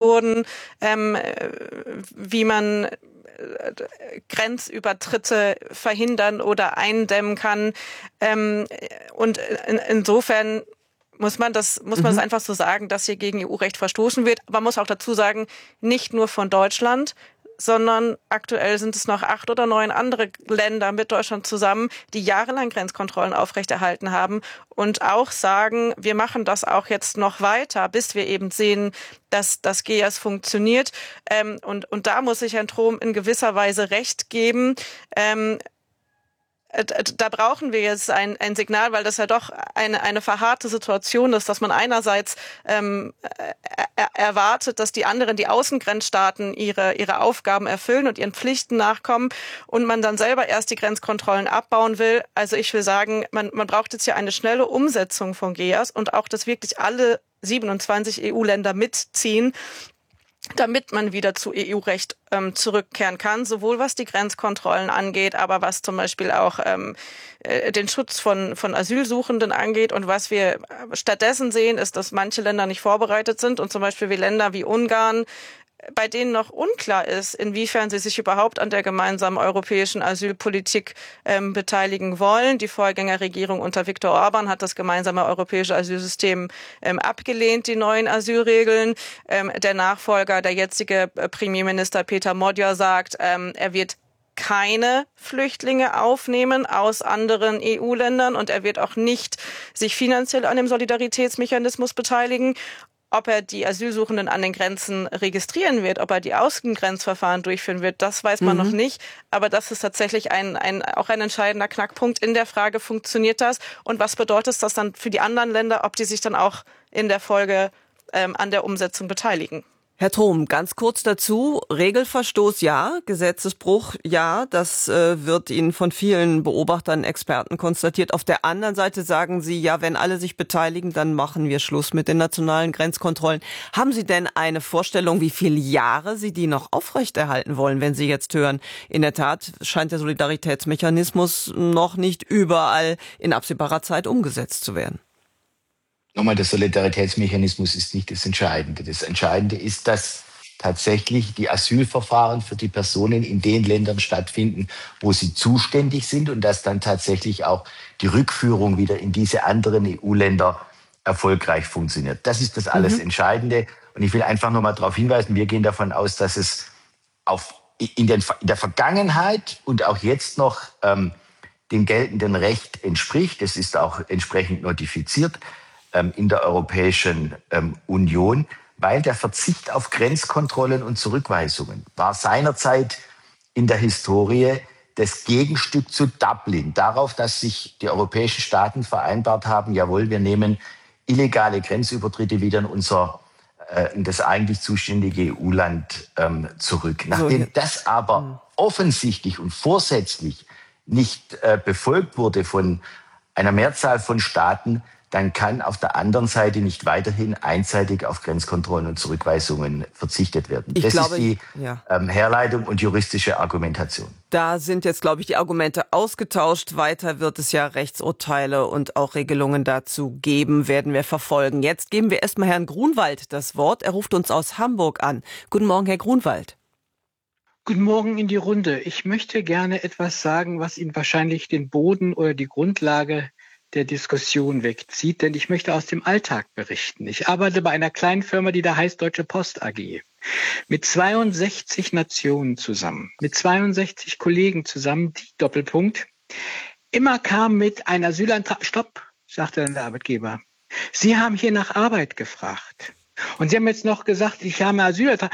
wurden, wie man Grenzübertritte verhindern oder eindämmen kann. Und insofern muss man das einfach so sagen, dass hier gegen EU-Recht verstoßen wird. Man muss auch dazu sagen, nicht nur von Deutschland, sondern aktuell sind es noch 8 oder 9 andere Länder mit Deutschland zusammen, die jahrelang Grenzkontrollen aufrechterhalten haben und auch sagen, wir machen das auch jetzt noch weiter, bis wir eben sehen, dass das GEAS funktioniert. Und da muss ich Herrn Trom in gewisser Weise recht geben. Da brauchen wir jetzt ein Signal, weil das ja doch eine verharrte Situation ist, dass man einerseits erwartet, dass die anderen, die Außengrenzstaaten, ihre Aufgaben erfüllen und ihren Pflichten nachkommen und man dann selber erst die Grenzkontrollen abbauen will. Also ich will sagen, man braucht jetzt hier eine schnelle Umsetzung von GEAS und auch, dass wirklich alle 27 EU-Länder mitziehen, damit man wieder zu EU-Recht zurückkehren kann, sowohl was die Grenzkontrollen angeht, aber was zum Beispiel auch den Schutz von Asylsuchenden angeht. Und was wir stattdessen sehen, ist, dass manche Länder nicht vorbereitet sind und zum Beispiel wie Länder wie Ungarn, bei denen noch unklar ist, inwiefern sie sich überhaupt an der gemeinsamen europäischen Asylpolitik beteiligen wollen. Die Vorgängerregierung unter Viktor Orban hat das gemeinsame europäische Asylsystem abgelehnt, die neuen Asylregeln. Der Nachfolger, der jetzige Premierminister Peter Modja, sagt, er wird keine Flüchtlinge aufnehmen aus anderen EU-Ländern und er wird auch nicht sich finanziell an dem Solidaritätsmechanismus beteiligen. Ob er die Asylsuchenden an den Grenzen registrieren wird, ob er die Außengrenzverfahren durchführen wird, das weiß man noch nicht. Aber das ist tatsächlich auch ein entscheidender Knackpunkt in der Frage, funktioniert das? Und was bedeutet das dann für die anderen Länder, ob die sich dann auch in der Folge an der Umsetzung beteiligen? Herr Trom, ganz kurz dazu, Regelverstoß ja, Gesetzesbruch ja, das wird Ihnen von vielen Beobachtern, Experten konstatiert. Auf der anderen Seite sagen Sie, ja, wenn alle sich beteiligen, dann machen wir Schluss mit den nationalen Grenzkontrollen. Haben Sie denn eine Vorstellung, wie viele Jahre Sie die noch aufrechterhalten wollen, wenn Sie jetzt hören? In der Tat scheint der Solidaritätsmechanismus noch nicht überall in absehbarer Zeit umgesetzt zu werden. Nochmal, der Solidaritätsmechanismus ist nicht das Entscheidende. Das Entscheidende ist, dass tatsächlich die Asylverfahren für die Personen in den Ländern stattfinden, wo sie zuständig sind und dass dann tatsächlich auch die Rückführung wieder in diese anderen EU-Länder erfolgreich funktioniert. Das ist das alles Entscheidende. Und ich will einfach nochmal darauf hinweisen, wir gehen davon aus, dass es in der Vergangenheit und auch jetzt noch dem geltenden Recht entspricht. Es ist auch entsprechend notifiziert in der Europäischen Union, weil der Verzicht auf Grenzkontrollen und Zurückweisungen war seinerzeit in der Historie das Gegenstück zu Dublin, darauf, dass sich die europäischen Staaten vereinbart haben, jawohl, wir nehmen illegale Grenzübertritte wieder in das eigentlich zuständige EU-Land zurück. Nachdem das aber offensichtlich und vorsätzlich nicht befolgt wurde von einer Mehrzahl von Staaten, dann kann auf der anderen Seite nicht weiterhin einseitig auf Grenzkontrollen und Zurückweisungen verzichtet werden. Das ist die Herleitung und juristische Argumentation. Da sind jetzt, glaube ich, die Argumente ausgetauscht. Weiter wird es ja Rechtsurteile und auch Regelungen dazu geben, werden wir verfolgen. Jetzt geben wir erstmal Herrn Grunwald das Wort. Er ruft uns aus Hamburg an. Guten Morgen, Herr Grunwald. Guten Morgen in die Runde. Ich möchte gerne etwas sagen, was Ihnen wahrscheinlich den Boden oder die Grundlage der Diskussion wegzieht, denn ich möchte aus dem Alltag berichten. Ich arbeite bei einer kleinen Firma, die da heißt Deutsche Post AG, mit 62 Nationen zusammen, mit 62 Kollegen zusammen, die Doppelpunkt, immer kam mit einem Asylantrag, stopp, sagte dann der Arbeitgeber, Sie haben hier nach Arbeit gefragt und Sie haben jetzt noch gesagt, ich habe einen Asylantrag,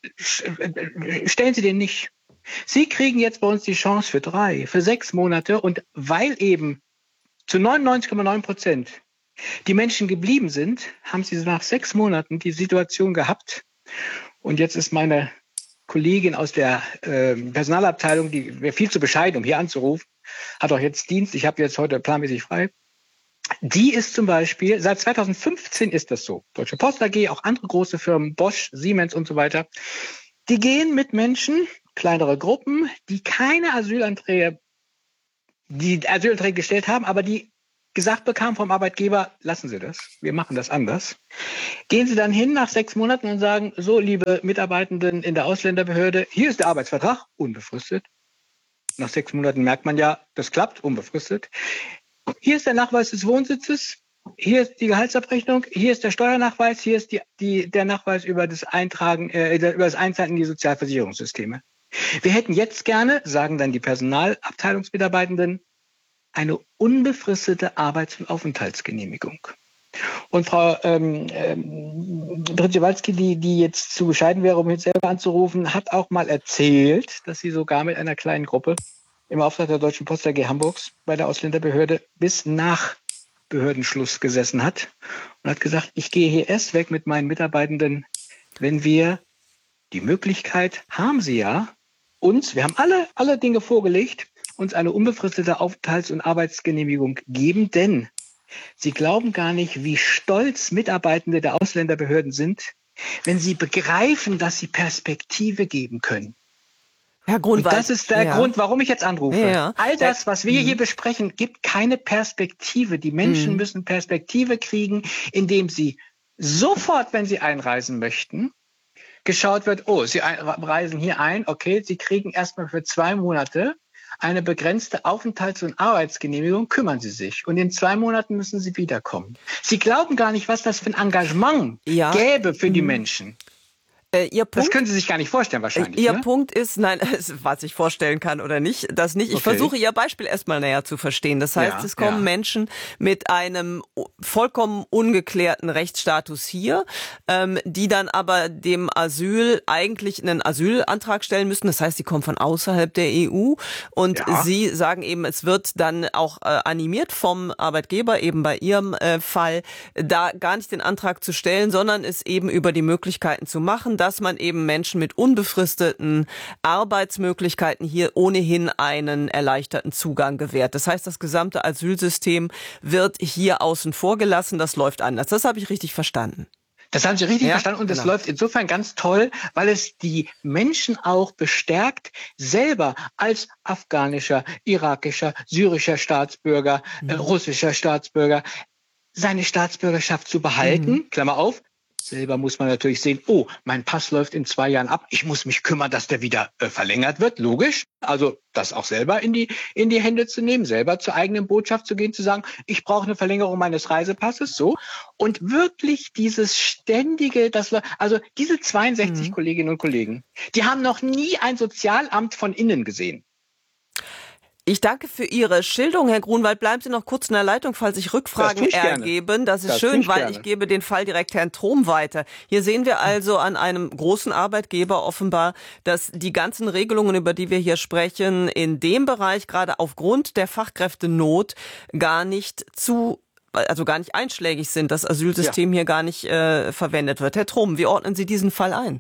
stellen Sie den nicht. Sie kriegen jetzt bei uns die Chance für 6 Monate und weil eben zu 99,9% die Menschen geblieben sind, haben sie nach 6 Monaten die Situation gehabt. Und jetzt ist meine Kollegin aus der Personalabteilung, die wäre viel zu bescheiden, um hier anzurufen, hat auch jetzt Dienst, ich habe jetzt heute planmäßig frei. Die ist zum Beispiel, seit 2015 ist das so, Deutsche Post AG, auch andere große Firmen, Bosch, Siemens und so weiter, die gehen mit Menschen, kleinere Gruppen, die keine Asylanträge gestellt haben, aber die gesagt bekam vom Arbeitgeber, lassen Sie das, wir machen das anders. Gehen Sie dann hin nach 6 Monaten und sagen, so, liebe Mitarbeitenden in der Ausländerbehörde, hier ist der Arbeitsvertrag, unbefristet. Nach 6 Monaten merkt man ja, das klappt, unbefristet. Hier ist der Nachweis des Wohnsitzes, hier ist die Gehaltsabrechnung, hier ist der Steuernachweis, hier ist der Nachweis über das Einzahlen in die Sozialversicherungssysteme. Wir hätten jetzt gerne, sagen dann die Personalabteilungsmitarbeitenden, eine unbefristete Arbeitsaufenthaltsgenehmigung. Und Frau Brzezinski, die jetzt zu bescheiden wäre, um jetzt selber anzurufen, hat auch mal erzählt, dass sie sogar mit einer kleinen Gruppe im Auftrag der Deutschen Post AG Hamburgs bei der Ausländerbehörde bis nach Behördenschluss gesessen hat und hat gesagt, ich gehe hier erst weg mit meinen Mitarbeitenden, wenn wir die Möglichkeit haben, sie ja, wir haben alle Dinge vorgelegt, uns eine unbefristete Aufenthalts- und Arbeitsgenehmigung geben, denn sie glauben gar nicht, wie stolz Mitarbeitende der Ausländerbehörden sind, wenn sie begreifen, dass sie Perspektive geben können. Herr Grunwald, und das ist der Grund, warum ich jetzt anrufe. Ja. All das, was wir hier besprechen, gibt keine Perspektive. Die Menschen müssen Perspektive kriegen, indem sie sofort, wenn sie einreisen möchten, geschaut wird, Sie reisen hier ein, okay, Sie kriegen erstmal für 2 Monate eine begrenzte Aufenthalts- und Arbeitsgenehmigung, kümmern Sie sich. Und in 2 Monaten müssen Sie wiederkommen. Sie glauben gar nicht, was das für ein Engagement gäbe für die Menschen. Ihr Punkt, das können Sie sich gar nicht vorstellen wahrscheinlich. Ihr ne? Punkt ist, nein, was ich vorstellen kann oder nicht, das nicht. Ich versuche Ihr Beispiel erstmal näher zu verstehen. Das heißt, es kommen Menschen mit einem vollkommen ungeklärten Rechtsstatus hier, die dann aber dem Asyl eigentlich einen Asylantrag stellen müssen. Das heißt, sie kommen von außerhalb der EU und Sie sagen eben, es wird dann auch animiert vom Arbeitgeber, eben bei Ihrem Fall, da gar nicht den Antrag zu stellen, sondern es eben über die Möglichkeiten zu machen, dass man eben Menschen mit unbefristeten Arbeitsmöglichkeiten hier ohnehin einen erleichterten Zugang gewährt. Das heißt, das gesamte Asylsystem wird hier außen vor gelassen. Das läuft anders. Das habe ich richtig verstanden. Das haben Sie richtig verstanden und das läuft insofern ganz toll, weil es die Menschen auch bestärkt, selber als afghanischer, irakischer, syrischer Staatsbürger, russischer Staatsbürger seine Staatsbürgerschaft zu behalten, Klammer auf. Selber muss man natürlich sehen, mein Pass läuft in 2 Jahren ab, ich muss mich kümmern, dass der wieder verlängert wird, logisch. Also das auch selber in die Hände zu nehmen, selber zur eigenen Botschaft zu gehen, zu sagen, ich brauche eine Verlängerung meines Reisepasses, so. Und wirklich dieses ständige, diese 62 Kolleginnen und Kollegen, die haben noch nie ein Sozialamt von innen gesehen. Ich danke für Ihre Schilderung, Herr Grunwald. Bleiben Sie noch kurz in der Leitung, falls sich Rückfragen ergeben. Das ist schön, weil ich gebe den Fall direkt Herrn Trom weiter. Hier sehen wir also an einem großen Arbeitgeber offenbar, dass die ganzen Regelungen, über die wir hier sprechen, in dem Bereich gerade aufgrund der Fachkräftenot gar nicht einschlägig sind, das Asylsystem hier gar nicht verwendet wird. Herr Trom, wie ordnen Sie diesen Fall ein?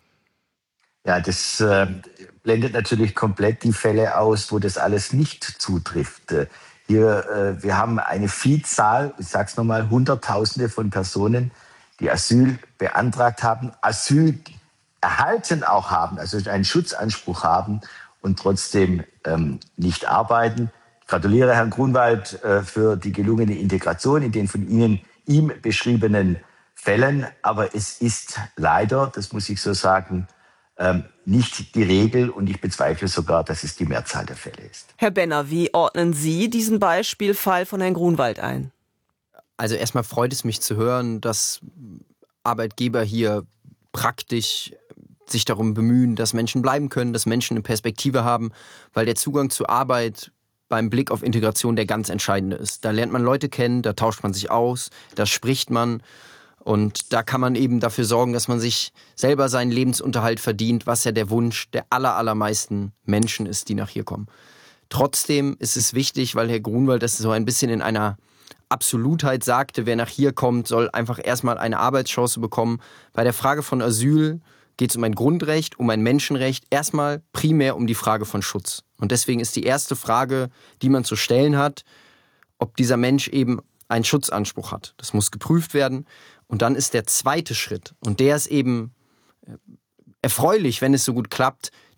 Ja, das blendet natürlich komplett die Fälle aus, wo das alles nicht zutrifft. Wir haben eine Vielzahl, ich sage es nochmal, Hunderttausende von Personen, die Asyl beantragt haben, Asyl erhalten auch haben, also einen Schutzanspruch haben und trotzdem nicht arbeiten. Ich gratuliere Herrn Grunwald für die gelungene Integration in den von ihm beschriebenen Fällen, aber es ist leider, das muss ich so sagen, nicht die Regel und ich bezweifle sogar, dass es die Mehrzahl der Fälle ist. Herr Benner, wie ordnen Sie diesen Beispielfall von Herrn Grunwald ein? Also erstmal freut es mich zu hören, dass Arbeitgeber hier praktisch sich darum bemühen, dass Menschen bleiben können, dass Menschen eine Perspektive haben, weil der Zugang zur Arbeit beim Blick auf Integration der ganz entscheidende ist. Da lernt man Leute kennen, da tauscht man sich aus, da spricht man. Und da kann man eben dafür sorgen, dass man sich selber seinen Lebensunterhalt verdient, was ja der Wunsch der allermeisten Menschen ist, die nach hier kommen. Trotzdem ist es wichtig, weil Herr Grunwald das so ein bisschen in einer Absolutheit sagte, wer nach hier kommt, soll einfach erstmal eine Arbeitschance bekommen. Bei der Frage von Asyl geht es um ein Grundrecht, um ein Menschenrecht, erstmal primär um die Frage von Schutz. Und deswegen ist die erste Frage, die man zu stellen hat, ob dieser Mensch eben einen Schutzanspruch hat. Das muss geprüft werden. Und dann ist der zweite Schritt, und der ist eben erfreulich, wenn es so gut klappt,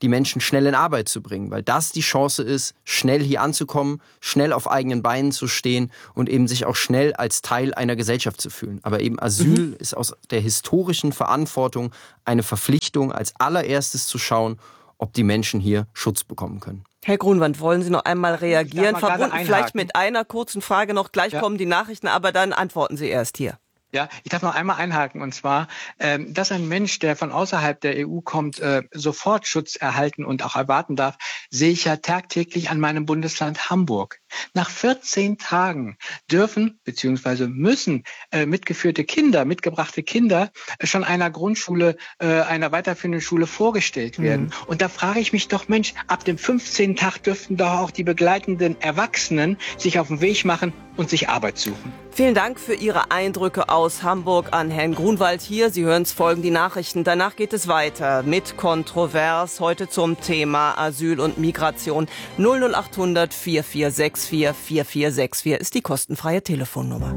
die Menschen schnell in Arbeit zu bringen, weil das die Chance ist, schnell hier anzukommen, schnell auf eigenen Beinen zu stehen und eben sich auch schnell als Teil einer Gesellschaft zu fühlen. Aber eben Asyl ist aus der historischen Verantwortung eine Verpflichtung, als allererstes zu schauen, ob die Menschen hier Schutz bekommen können. Herr Grunwald, wollen Sie noch einmal reagieren? Ich darf mal Verbunden vielleicht mit einer kurzen Frage noch. Gleich kommen die Nachrichten, aber dann antworten Sie erst hier. Ja, ich darf noch einmal einhaken, und zwar, dass ein Mensch, der von außerhalb der EU kommt, sofort Schutz erhalten und auch erwarten darf, sehe ich ja tagtäglich an meinem Bundesland Hamburg. Nach 14 Tagen dürfen bzw. müssen mitgebrachte Kinder schon einer Grundschule, einer weiterführenden Schule vorgestellt werden. Und da frage ich mich doch, Mensch, ab dem 15. Tag dürften doch auch die begleitenden Erwachsenen sich auf den Weg machen und sich Arbeit suchen. Vielen Dank für Ihre Eindrücke aus Hamburg an Herrn Grunwald hier. Sie hören es, folgen die Nachrichten. Danach geht es weiter mit Kontrovers. Heute zum Thema Asyl und Migration. 00800 4464 4464 ist die kostenfreie Telefonnummer.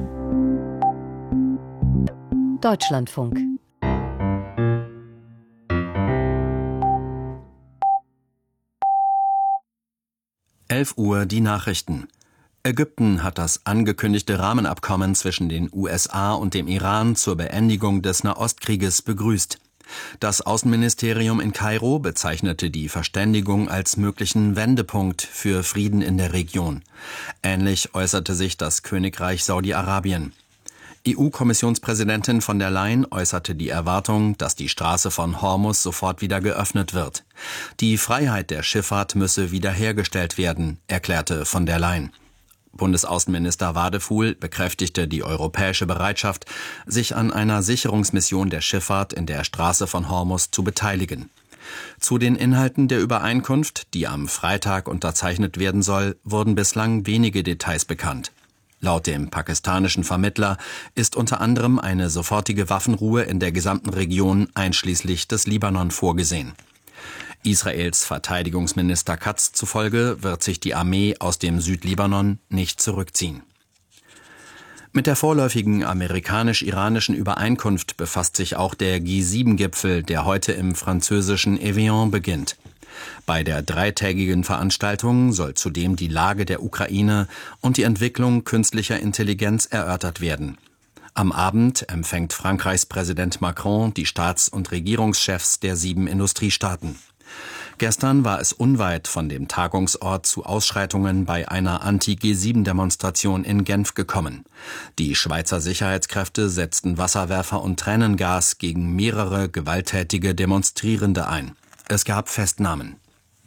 Deutschlandfunk. Uhr die Nachrichten. Ägypten hat das angekündigte Rahmenabkommen zwischen den USA und dem Iran zur Beendigung des Nahostkrieges begrüßt. Das Außenministerium in Kairo bezeichnete die Verständigung als möglichen Wendepunkt für Frieden in der Region. Ähnlich äußerte sich das Königreich Saudi-Arabien. EU-Kommissionspräsidentin von der Leyen äußerte die Erwartung, dass die Straße von Hormuz sofort wieder geöffnet wird. Die Freiheit der Schifffahrt müsse wiederhergestellt werden, erklärte von der Leyen. Bundesaußenminister Wadefuhl bekräftigte die europäische Bereitschaft, sich an einer Sicherungsmission der Schifffahrt in der Straße von Hormuz zu beteiligen. Zu den Inhalten der Übereinkunft, die am Freitag unterzeichnet werden soll, wurden bislang wenige Details bekannt. Laut dem pakistanischen Vermittler ist unter anderem eine sofortige Waffenruhe in der gesamten Region einschließlich des Libanon vorgesehen. Israels Verteidigungsminister Katz zufolge wird sich die Armee aus dem Südlibanon nicht zurückziehen. Mit der vorläufigen amerikanisch-iranischen Übereinkunft befasst sich auch der G7-Gipfel, der heute im französischen Evian beginnt. Bei der dreitägigen Veranstaltung soll zudem die Lage der Ukraine und die Entwicklung künstlicher Intelligenz erörtert werden. Am Abend empfängt Frankreichs Präsident Macron die Staats- und Regierungschefs der 7 Industriestaaten. Gestern war es unweit von dem Tagungsort zu Ausschreitungen bei einer Anti-G7-Demonstration in Genf gekommen. Die Schweizer Sicherheitskräfte setzten Wasserwerfer und Tränengas gegen mehrere gewalttätige Demonstrierende ein. Es gab Festnahmen.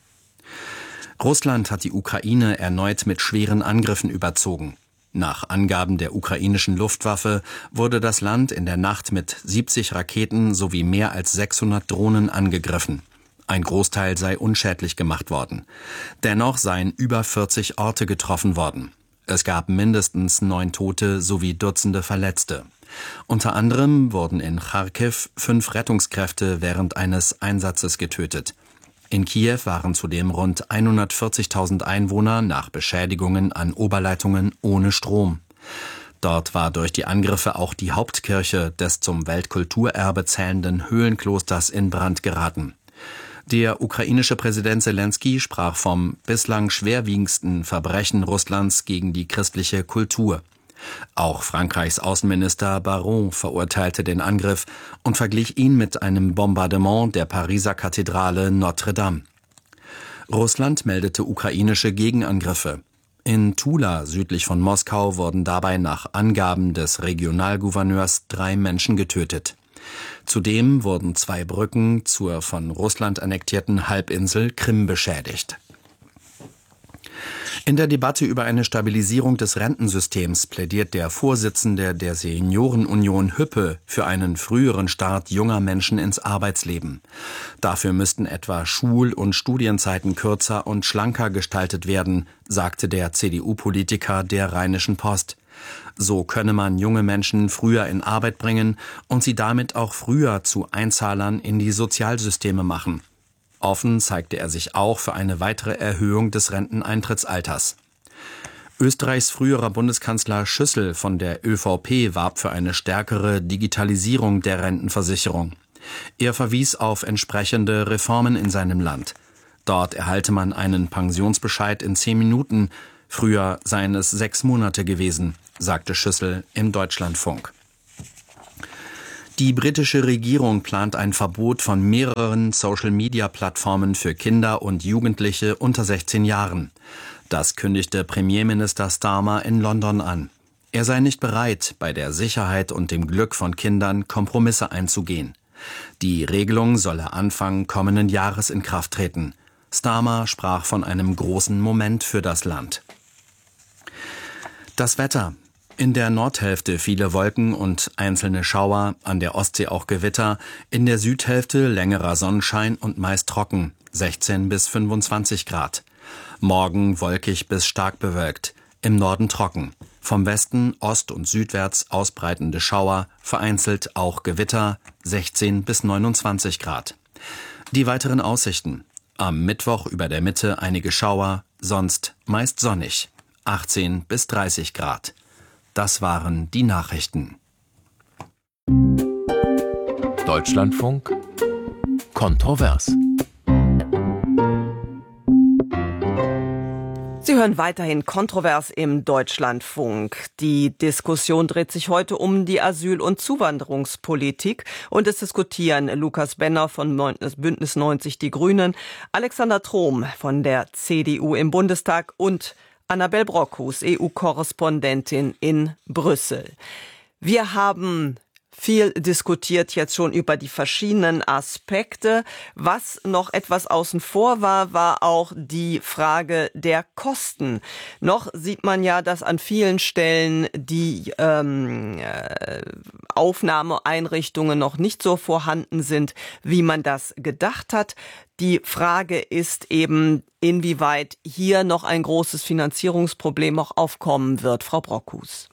Russland hat die Ukraine erneut mit schweren Angriffen überzogen. Nach Angaben der ukrainischen Luftwaffe wurde das Land in der Nacht mit 70 Raketen sowie mehr als 600 Drohnen angegriffen. Ein Großteil sei unschädlich gemacht worden. Dennoch seien über 40 Orte getroffen worden. Es gab mindestens 9 Tote sowie Dutzende Verletzte. Unter anderem wurden in Charkiw 5 Rettungskräfte während eines Einsatzes getötet. In Kiew waren zudem rund 140.000 Einwohner nach Beschädigungen an Oberleitungen ohne Strom. Dort war durch die Angriffe auch die Hauptkirche des zum Weltkulturerbe zählenden Höhlenklosters in Brand geraten. Der ukrainische Präsident Selenskyj sprach vom bislang schwerwiegendsten Verbrechen Russlands gegen die christliche Kultur. Auch Frankreichs Außenminister Baron verurteilte den Angriff und verglich ihn mit einem Bombardement der Pariser Kathedrale Notre-Dame. Russland meldete ukrainische Gegenangriffe. In Tula, südlich von Moskau, wurden dabei nach Angaben des Regionalgouverneurs 3 Menschen getötet. Zudem wurden 2 Brücken zur von Russland annektierten Halbinsel Krim beschädigt. In der Debatte über eine Stabilisierung des Rentensystems plädiert der Vorsitzende der Seniorenunion Hüppe für einen früheren Start junger Menschen ins Arbeitsleben. Dafür müssten etwa Schul- und Studienzeiten kürzer und schlanker gestaltet werden, sagte der CDU-Politiker der Rheinischen Post. So könne man junge Menschen früher in Arbeit bringen und sie damit auch früher zu Einzahlern in die Sozialsysteme machen. Offen zeigte er sich auch für eine weitere Erhöhung des Renteneintrittsalters. Österreichs früherer Bundeskanzler Schüssel von der ÖVP warb für eine stärkere Digitalisierung der Rentenversicherung. Er verwies auf entsprechende Reformen in seinem Land. Dort erhalte man einen Pensionsbescheid in 10 Minuten. Früher seien es 6 Monate gewesen, sagte Schüssel im Deutschlandfunk. Die britische Regierung plant ein Verbot von mehreren Social-Media-Plattformen für Kinder und Jugendliche unter 16 Jahren. Das kündigte Premierminister Starmer in London an. Er sei nicht bereit, bei der Sicherheit und dem Glück von Kindern Kompromisse einzugehen. Die Regelung solle Anfang kommenden Jahres in Kraft treten. Starmer sprach von einem großen Moment für das Land. Das Wetter. In der Nordhälfte viele Wolken und einzelne Schauer, an der Ostsee auch Gewitter, in der Südhälfte längerer Sonnenschein und meist trocken, 16 bis 25 Grad. Morgen wolkig bis stark bewölkt, im Norden trocken. Vom Westen, Ost- und südwärts ausbreitende Schauer, vereinzelt auch Gewitter, 16 bis 29 Grad. Die weiteren Aussichten. Am Mittwoch über der Mitte einige Schauer, sonst meist sonnig, 18 bis 30 Grad. Das waren die Nachrichten. Deutschlandfunk kontrovers. Sie hören weiterhin kontrovers im Deutschlandfunk. Die Diskussion dreht sich heute um die Asyl- und Zuwanderungspolitik und es diskutieren Lukas Benner von Bündnis 90 Die Grünen, Alexander Trom von der CDU im Bundestag und Annabel Brockhus, EU-Korrespondentin in Brüssel. Wir haben viel diskutiert jetzt schon über die verschiedenen Aspekte. Was noch etwas außen vor war, war auch die Frage der Kosten. Noch sieht man ja, dass an vielen Stellen die Aufnahmeeinrichtungen noch nicht so vorhanden sind, wie man das gedacht hat. Die Frage ist eben, inwieweit hier noch ein großes Finanzierungsproblem auch aufkommen wird. Frau Brockhus.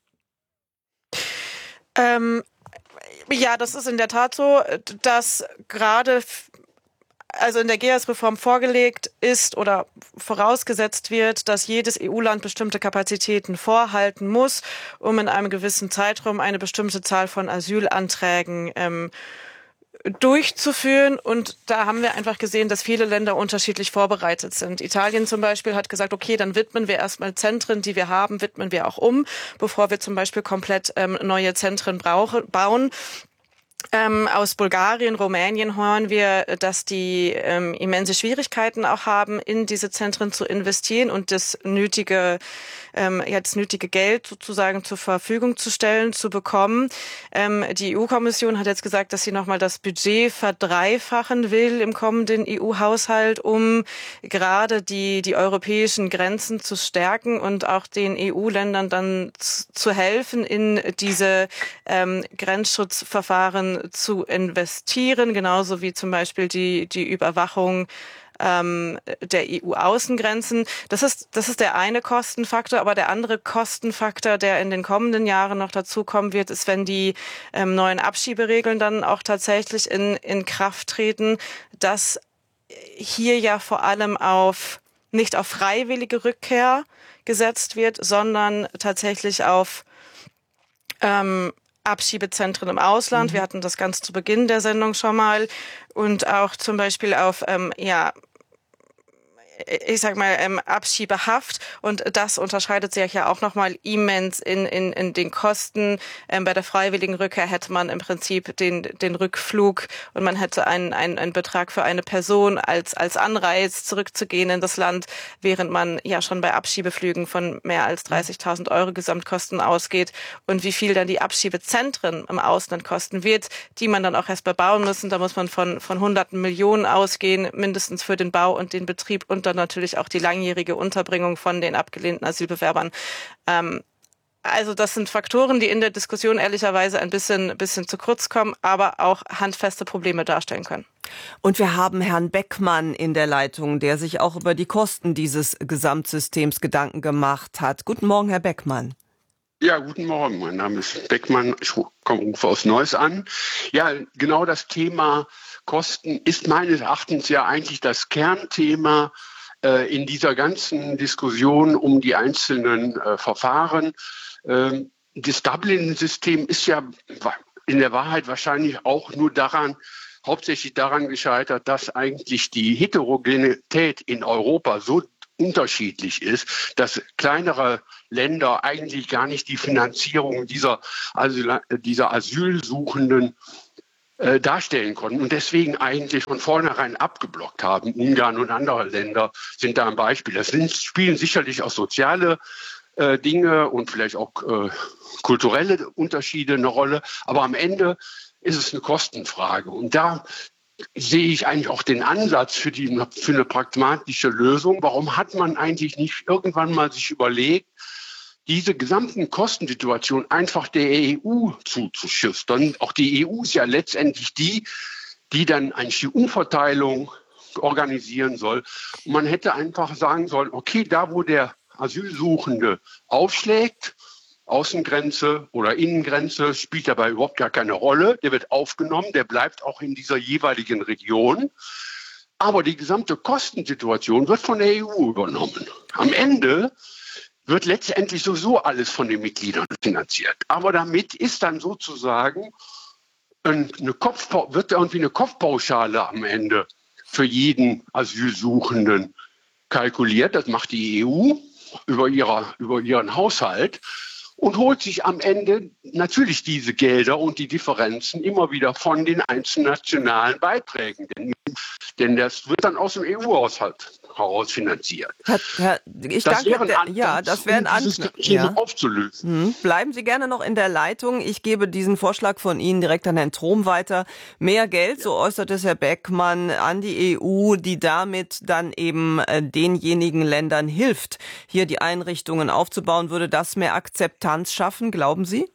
Ja, das ist in der Tat so, dass gerade also in der GEAS-Reform vorgelegt ist oder vorausgesetzt wird, dass jedes EU-Land bestimmte Kapazitäten vorhalten muss, um in einem gewissen Zeitraum eine bestimmte Zahl von Asylanträgen durchzuführen. Und da haben wir einfach gesehen, dass viele Länder unterschiedlich vorbereitet sind. Italien zum Beispiel hat gesagt, okay, dann widmen wir erstmal Zentren, die wir haben, widmen wir auch bevor wir zum Beispiel komplett neue Zentren bauen. Aus Bulgarien, Rumänien hören wir, dass die immense Schwierigkeiten auch haben, in diese Zentren zu investieren und das nötige Geld sozusagen zur Verfügung zu stellen, zu bekommen. Die EU-Kommission hat jetzt gesagt, dass sie nochmal das Budget verdreifachen will im kommenden EU-Haushalt, um gerade die europäischen Grenzen zu stärken und auch den EU-Ländern dann zu helfen, in diese Grenzschutzverfahren zu investieren, genauso wie zum Beispiel die Überwachung der EU-Außengrenzen. Das ist der eine Kostenfaktor, aber der andere Kostenfaktor, der in den kommenden Jahren noch dazukommen wird, ist, wenn die neuen Abschieberegeln dann auch tatsächlich in Kraft treten, dass hier ja vor allem nicht auf freiwillige Rückkehr gesetzt wird, sondern tatsächlich auf Abschiebezentren im Ausland. Wir hatten das ganz zu Beginn der Sendung schon mal. Und auch zum Beispiel auf Abschiebehaft. Und das unterscheidet sich ja auch nochmal immens in den Kosten. Bei der freiwilligen Rückkehr hätte man im Prinzip den Rückflug und man hätte einen Betrag für eine Person als Anreiz zurückzugehen in das Land, während man ja schon bei Abschiebeflügen von mehr als 30.000 € Gesamtkosten ausgeht. Und wie viel dann die Abschiebezentren im Ausland kosten wird, die man dann auch erst bebauen müssen. Da muss man von hunderten Millionen ausgehen, mindestens für den Bau und den Betrieb und dann natürlich auch die langjährige Unterbringung von den abgelehnten Asylbewerbern. Also das sind Faktoren, die in der Diskussion ehrlicherweise ein bisschen zu kurz kommen, aber auch handfeste Probleme darstellen können. Und wir haben Herrn Beckmann in der Leitung, der sich auch über die Kosten dieses Gesamtsystems Gedanken gemacht hat. Guten Morgen, Herr Beckmann. Ja, guten Morgen. Mein Name ist Beckmann. Ich rufe aus Neuss an. Ja, genau das Thema Kosten ist meines Erachtens ja eigentlich das Kernthema in dieser ganzen Diskussion um die einzelnen Verfahren. Das Dublin-System ist ja in der Wahrheit wahrscheinlich auch nur daran hauptsächlich daran gescheitert, dass eigentlich die Heterogenität in Europa so unterschiedlich ist, dass kleinere Länder eigentlich gar nicht die Finanzierung dieser Asylsuchenden darstellen konnten und deswegen eigentlich von vornherein abgeblockt haben. Ungarn und andere Länder sind da ein Beispiel. Das spielen sicherlich auch soziale Dinge und vielleicht auch kulturelle Unterschiede eine Rolle, aber am Ende ist es eine Kostenfrage. Und da sehe ich eigentlich auch den Ansatz für eine pragmatische Lösung. Warum hat man eigentlich nicht irgendwann mal sich überlegt, diese gesamten Kostensituation einfach der EU zuzuschüchtern? Auch die EU ist ja letztendlich die dann eigentlich die Umverteilung organisieren soll. Und man hätte einfach sagen sollen, okay, da wo der Asylsuchende aufschlägt, Außengrenze oder Innengrenze, spielt dabei überhaupt gar keine Rolle. Der wird aufgenommen, der bleibt auch in dieser jeweiligen Region. Aber die gesamte Kostensituation wird von der EU übernommen. Am Ende wird letztendlich sowieso alles von den Mitgliedern finanziert. Aber damit ist dann sozusagen wird irgendwie eine Kopfpauschale am Ende für jeden Asylsuchenden kalkuliert. Das macht die EU über ihren Haushalt und holt sich am Ende natürlich diese Gelder und die Differenzen immer wieder von den einzelnen nationalen Beiträgen. Denn das wird dann aus dem EU-Haushalt heraus finanziert. Das wäre ein Ansatz, aufzulösen. Bleiben Sie gerne noch in der Leitung. Ich gebe diesen Vorschlag von Ihnen direkt an Herrn Trom weiter. Mehr Geld, so äußert es Herr Beckmann, an die EU, die damit dann eben denjenigen Ländern hilft, hier die Einrichtungen aufzubauen. Würde das mehr Akzeptanz schaffen, glauben Sie?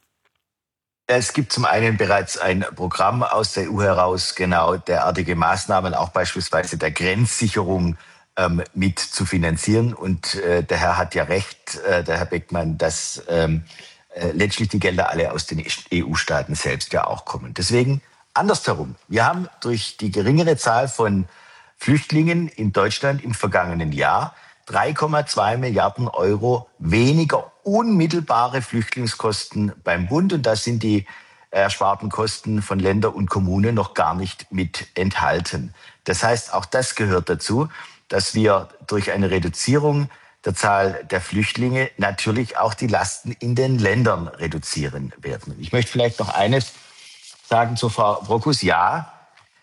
Es gibt zum einen bereits ein Programm aus der EU heraus, genau derartige Maßnahmen, auch beispielsweise der Grenzsicherung mit zu finanzieren. Und der Herr hat ja recht, der Herr Beckmann, dass letztlich die Gelder alle aus den EU-Staaten selbst ja auch kommen. Deswegen andersherum. Wir haben durch die geringere Zahl von Flüchtlingen in Deutschland im vergangenen Jahr 3,2 Milliarden Euro weniger unmittelbare Flüchtlingskosten beim Bund. Und da sind die ersparten Kosten von Ländern und Kommunen noch gar nicht mit enthalten. Das heißt, auch das gehört dazu, dass wir durch eine Reduzierung der Zahl der Flüchtlinge natürlich auch die Lasten in den Ländern reduzieren werden. Ich möchte vielleicht noch eines sagen zu Frau Brokus. Ja,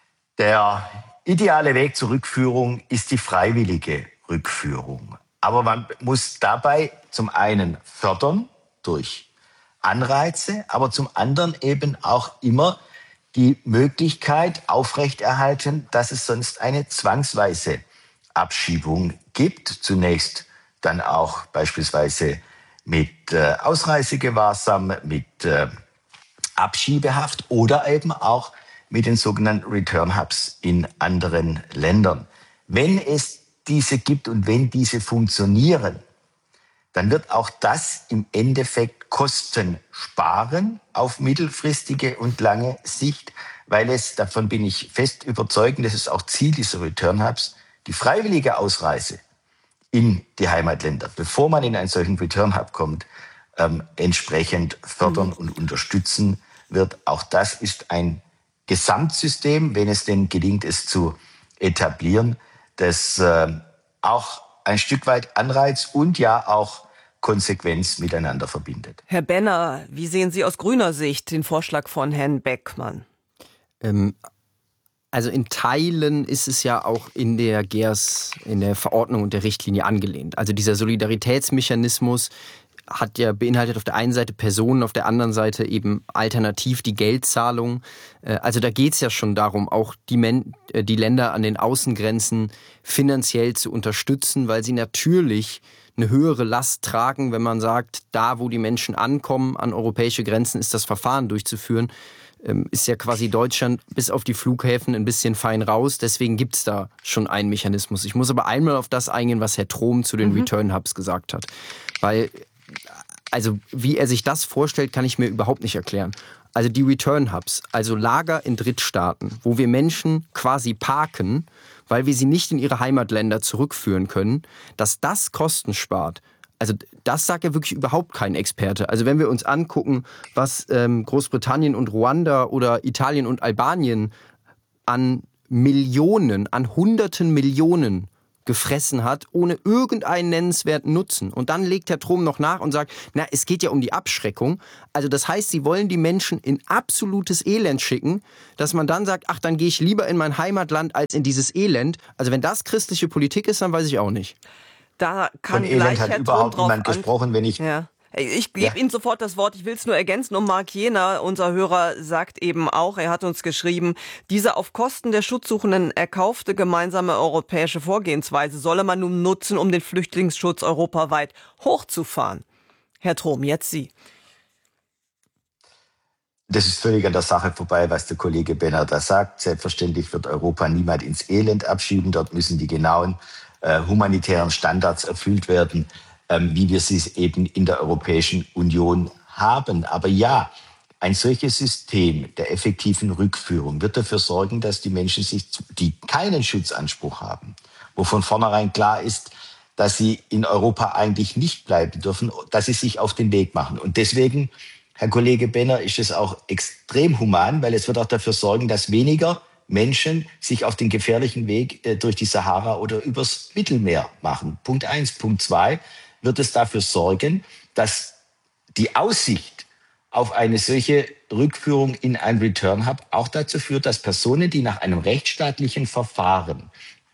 der ideale Weg zur Rückführung ist die freiwillige Rückführung. Aber man muss dabei zum einen fördern durch Anreize, aber zum anderen eben auch immer die Möglichkeit aufrechterhalten, dass es sonst eine zwangsweise Abschiebung gibt. Zunächst dann auch beispielsweise mit Ausreisegewahrsam, mit Abschiebehaft oder eben auch mit den sogenannten Return Hubs in anderen Ländern. Wenn es diese gibt und wenn diese funktionieren, dann wird auch das im Endeffekt Kosten sparen auf mittelfristige und lange Sicht, weil es, davon bin ich fest überzeugt, das ist auch Ziel dieser Return Hubs, die freiwillige Ausreise in die Heimatländer, bevor man in einen solchen Return Hub kommt, entsprechend fördern und unterstützen wird. Auch das ist ein Gesamtsystem, wenn es denn gelingt, es zu etablieren, das auch ein Stück weit Anreiz und ja auch Konsequenz miteinander verbindet. Herr Benner, wie sehen Sie aus grüner Sicht den Vorschlag von Herrn Beckmann? Also in Teilen ist es ja auch in der GERS, in der Verordnung und der Richtlinie angelehnt. Also dieser Solidaritätsmechanismus beinhaltet auf der einen Seite Personen, auf der anderen Seite eben alternativ die Geldzahlung. Also da geht es ja schon darum, auch die Länder an den Außengrenzen finanziell zu unterstützen, weil sie natürlich eine höhere Last tragen, wenn man sagt, da wo die Menschen ankommen, an europäische Grenzen ist das Verfahren durchzuführen, ist ja quasi Deutschland bis auf die Flughäfen ein bisschen fein raus. Deswegen gibt es da schon einen Mechanismus. Ich muss aber einmal auf das eingehen, was Herr Trom zu den Return Hubs gesagt hat. Weil, also wie er sich das vorstellt, kann ich mir überhaupt nicht erklären. Also die Return Hubs, also Lager in Drittstaaten, wo wir Menschen quasi parken, weil wir sie nicht in ihre Heimatländer zurückführen können, dass das Kosten spart. Also das sagt ja wirklich überhaupt kein Experte. Also wenn wir uns angucken, was Großbritannien und Ruanda oder Italien und Albanien an Millionen, an hunderten Millionen gefressen hat, ohne irgendeinen nennenswerten Nutzen. Und dann legt Herr Trom noch nach und sagt, na, es geht ja um die Abschreckung. Also das heißt, Sie wollen die Menschen in absolutes Elend schicken, dass man dann sagt, ach, dann gehe ich lieber in mein Heimatland als in dieses Elend. Also wenn das christliche Politik ist, dann weiß ich auch nicht. Da kann Von Elend hat Herr überhaupt Trom niemand gesprochen, wenn ich... Ja. Ich gebe Ihnen sofort das Wort. Ich will es nur ergänzen. Und Mark Jener, unser Hörer, sagt eben auch, er hat uns geschrieben, diese auf Kosten der Schutzsuchenden erkaufte gemeinsame europäische Vorgehensweise solle man nun nutzen, um den Flüchtlingsschutz europaweit hochzufahren. Herr Trom, jetzt Sie. Das ist völlig an der Sache vorbei, was der Kollege Benner da sagt. Selbstverständlich wird Europa niemand ins Elend abschieben. Dort müssen die genauen humanitären Standards erfüllt werden, wie wir sie eben in der Europäischen Union haben. Aber ja, ein solches System der effektiven Rückführung wird dafür sorgen, dass die Menschen die keinen Schutzanspruch haben, wo von vornherein klar ist, dass sie in Europa eigentlich nicht bleiben dürfen, dass sie sich auf den Weg machen. Und deswegen, Herr Kollege Benner, ist es auch extrem human, weil es wird auch dafür sorgen, dass weniger Menschen sich auf den gefährlichen Weg durch die Sahara oder übers Mittelmeer machen. Punkt 1. Punkt 2 wird es dafür sorgen, dass die Aussicht auf eine solche Rückführung in ein Return Hub auch dazu führt, dass Personen, die nach einem rechtsstaatlichen Verfahren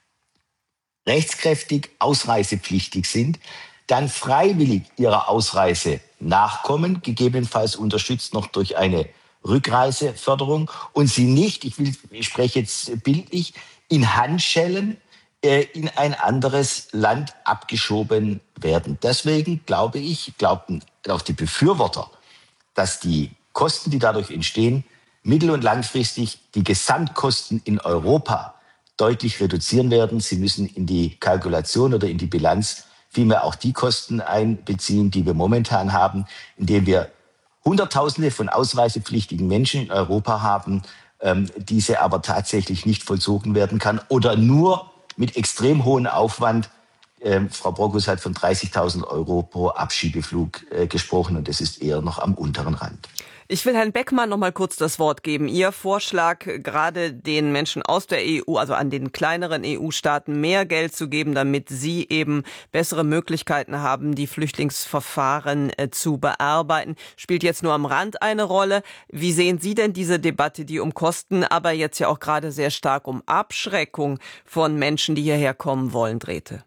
rechtskräftig ausreisepflichtig sind, dann freiwillig ihrer Ausreise nachkommen, gegebenenfalls unterstützt noch durch eine Rückreiseförderung und sie nicht, ich spreche jetzt bildlich, in Handschellen in ein anderes Land abgeschoben werden. Deswegen glaubten auch die Befürworter, dass die Kosten, die dadurch entstehen, mittel- und langfristig die Gesamtkosten in Europa deutlich reduzieren werden. Sie müssen in die Kalkulation oder in die Bilanz vielmehr auch die Kosten einbeziehen, die wir momentan haben, indem wir Hunderttausende von ausreisepflichtigen Menschen in Europa haben, diese aber tatsächlich nicht vollzogen werden kann oder nur mit extrem hohem Aufwand. Frau Brockhaus hat von 30.000 € pro Abschiebeflug gesprochen und das ist eher noch am unteren Rand. Ich will Herrn Beckmann noch mal kurz das Wort geben. Ihr Vorschlag, gerade den Menschen aus der EU, also an den kleineren EU-Staaten, mehr Geld zu geben, damit sie eben bessere Möglichkeiten haben, die Flüchtlingsverfahren zu bearbeiten, spielt jetzt nur am Rand eine Rolle. Wie sehen Sie denn diese Debatte, die um Kosten, aber jetzt ja auch gerade sehr stark um Abschreckung von Menschen, die hierher kommen wollen, drehte?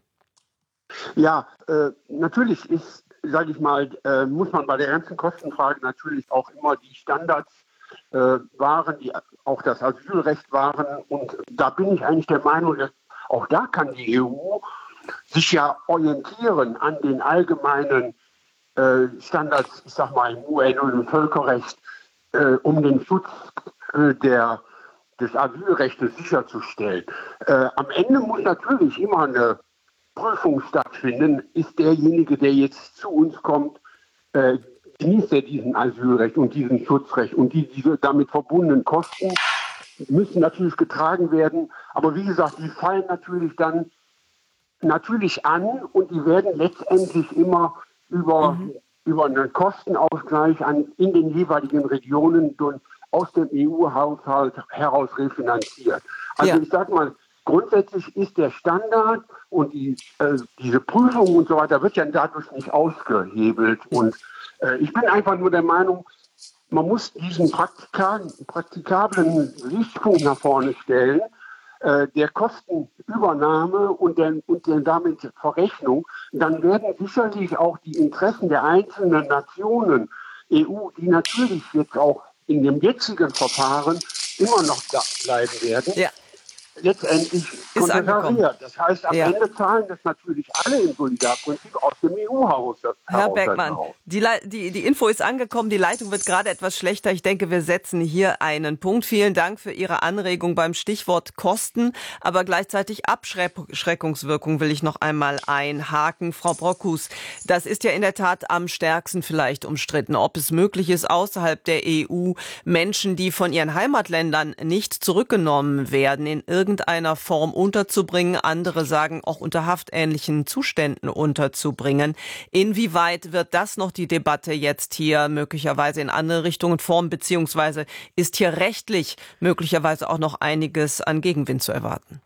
Ja, natürlich ist, sage ich mal, muss man bei der ganzen Kostenfrage natürlich auch immer die Standards wahren, die auch das Asylrecht wahren. Und da bin ich eigentlich der Meinung, dass auch da kann die EU sich ja orientieren an den allgemeinen Standards, ich sag mal, im UN und im Völkerrecht, um den Schutz des Asylrechts sicherzustellen. Am Ende muss natürlich immer eine Prüfung stattfinden, ist derjenige, der jetzt zu uns kommt, genießt er diesen Asylrecht und diesen Schutzrecht und diese damit verbundenen Kosten müssen natürlich getragen werden, aber wie gesagt, die fallen natürlich an und die werden letztendlich immer über einen Kostenausgleich in den jeweiligen Regionen aus dem EU-Haushalt heraus refinanziert. Also ich sag mal, grundsätzlich ist der Standard und diese Prüfung und so weiter wird ja dadurch nicht ausgehebelt. Und ich bin einfach nur der Meinung, man muss diesen praktikablen Sichtpunkt nach vorne stellen, der Kostenübernahme und der damit Verrechnung. Dann werden sicherlich auch die Interessen der einzelnen Nationen, EU, die natürlich jetzt auch in dem jetzigen Verfahren immer noch da bleiben werden, letztendlich konterkariert. Das heißt, am Ende zahlen das natürlich alle im Solidarprinzip aus dem EU-Haushalt. Herr Beckmann, die Info ist angekommen, die Leitung wird gerade etwas schlechter. Ich denke, wir setzen hier einen Punkt. Vielen Dank für Ihre Anregung beim Stichwort Kosten, aber gleichzeitig Abschreckungswirkung will ich noch einmal einhaken. Frau Brockhaus, das ist ja in der Tat am stärksten vielleicht umstritten, ob es möglich ist, außerhalb der EU Menschen, die von ihren Heimatländern nicht zurückgenommen werden, in irgendeiner Form unterzubringen. Andere sagen, auch unter haftähnlichen Zuständen unterzubringen. Inwieweit wird das noch die Debatte jetzt hier möglicherweise in andere Richtungen formen, beziehungsweise ist hier rechtlich möglicherweise auch noch einiges an Gegenwind zu erwarten?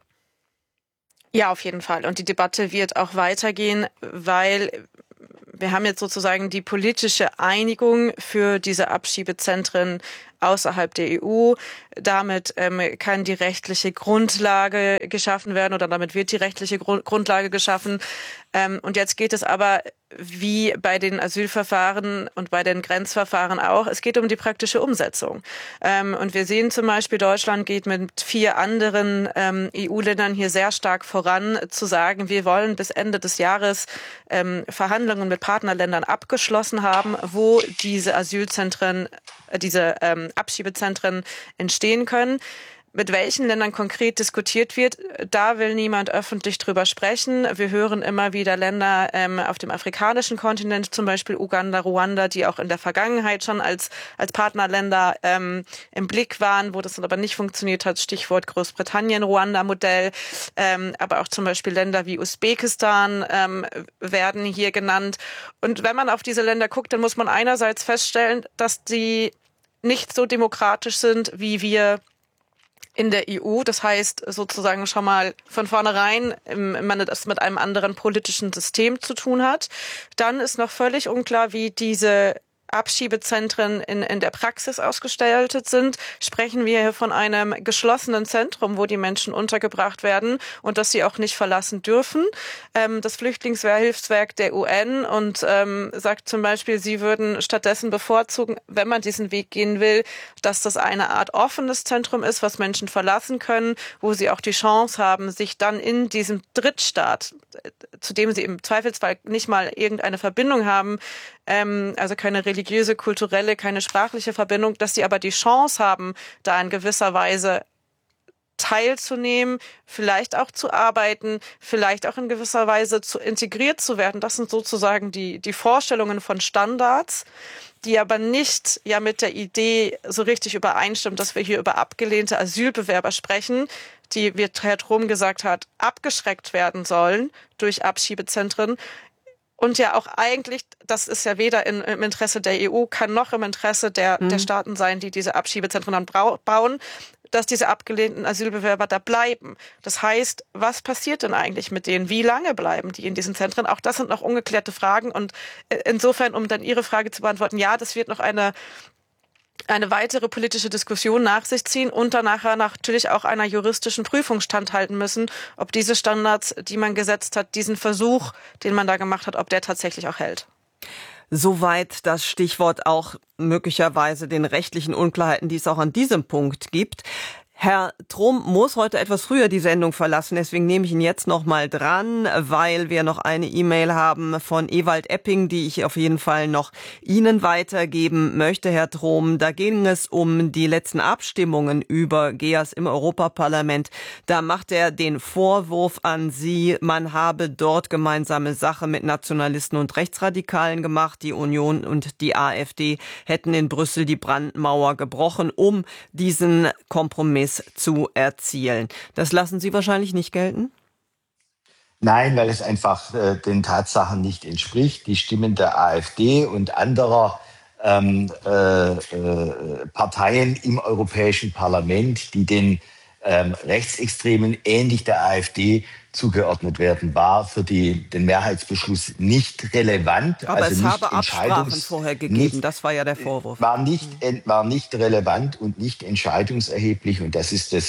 Ja, auf jeden Fall. Und die Debatte wird auch weitergehen, weil wir haben jetzt sozusagen die politische Einigung für diese Abschiebezentren außerhalb der EU. Damit kann die rechtliche Grundlage geschaffen werden oder damit wird die rechtliche Grundlage geschaffen. Und jetzt geht es aber wie bei den Asylverfahren und bei den Grenzverfahren auch, es geht um die praktische Umsetzung. Und wir sehen zum Beispiel, Deutschland geht mit 4 anderen EU-Ländern hier sehr stark voran, zu sagen, wir wollen bis Ende des Jahres Verhandlungen mit Partnerländern abgeschlossen haben, wo diese Asylzentren, diese Abschiebezentren entstehen können. Mit welchen Ländern konkret diskutiert wird, da will niemand öffentlich drüber sprechen. Wir hören immer wieder Länder auf dem afrikanischen Kontinent, zum Beispiel Uganda, Ruanda, die auch in der Vergangenheit schon als Partnerländer im Blick waren, wo das dann aber nicht funktioniert hat. Stichwort Großbritannien-Ruanda-Modell. Aber auch zum Beispiel Länder wie Usbekistan werden hier genannt. Und wenn man auf diese Länder guckt, dann muss man einerseits feststellen, dass die nicht so demokratisch sind, wie wir in der EU. Das heißt sozusagen schon mal von vornherein, man das mit einem anderen politischen System zu tun hat. Dann ist noch völlig unklar, wie diese Abschiebezentren in der Praxis ausgestaltet sind. Sprechen wir hier von einem geschlossenen Zentrum, wo die Menschen untergebracht werden und dass sie auch nicht verlassen dürfen. Das Flüchtlingshilfswerk der UN und sagt zum Beispiel, sie würden stattdessen bevorzugen, wenn man diesen Weg gehen will, dass das eine Art offenes Zentrum ist, was Menschen verlassen können, wo sie auch die Chance haben, sich dann in diesem Drittstaat, zu dem sie im Zweifelsfall nicht mal irgendeine Verbindung haben, also keine religiöse, kulturelle, keine sprachliche Verbindung, dass sie aber die Chance haben, da in gewisser Weise teilzunehmen, vielleicht auch zu arbeiten, vielleicht auch in gewisser Weise integriert zu werden. Das sind sozusagen die Vorstellungen von Standards, die aber nicht ja mit der Idee so richtig übereinstimmen, dass wir hier über abgelehnte Asylbewerber sprechen, die, wie Herr Trom gesagt hat, abgeschreckt werden sollen durch Abschiebezentren. Und ja auch eigentlich, das ist ja weder im Interesse der EU, kann noch im Interesse der Staaten sein, die diese Abschiebezentren dann bauen, dass diese abgelehnten Asylbewerber da bleiben. Das heißt, was passiert denn eigentlich mit denen? Wie lange bleiben die in diesen Zentren? Auch das sind noch ungeklärte Fragen. Und insofern, um dann Ihre Frage zu beantworten, ja, das wird noch eine weitere politische Diskussion nach sich ziehen und dann nachher natürlich auch einer juristischen Prüfung standhalten müssen, ob diese Standards, die man gesetzt hat, diesen Versuch, den man da gemacht hat, ob der tatsächlich auch hält. Soweit das Stichwort auch möglicherweise den rechtlichen Unklarheiten, die es auch an diesem Punkt gibt. Herr Trom muss heute etwas früher die Sendung verlassen, deswegen nehme ich ihn jetzt noch mal dran, weil wir noch eine E-Mail haben von Ewald Epping, die ich auf jeden Fall noch Ihnen weitergeben möchte, Herr Trom. Da ging es um die letzten Abstimmungen über GEAS im Europaparlament. Da macht er den Vorwurf an Sie, man habe dort gemeinsame Sache mit Nationalisten und Rechtsradikalen gemacht. Die Union und die AfD hätten in Brüssel die Brandmauer gebrochen, um diesen Kompromiss zu erzielen. Das lassen Sie wahrscheinlich nicht gelten? Nein, weil es einfach den Tatsachen nicht entspricht. Die Stimmen der AfD und anderer Parteien im Europäischen Parlament, die den Rechtsextremen ähnlich der AfD zugeordnet werden, war für den Mehrheitsbeschluss nicht relevant. Aber also es nicht habe Absprachen vorher gegeben, das war ja der Vorwurf. War nicht relevant und nicht entscheidungserheblich. Und das ist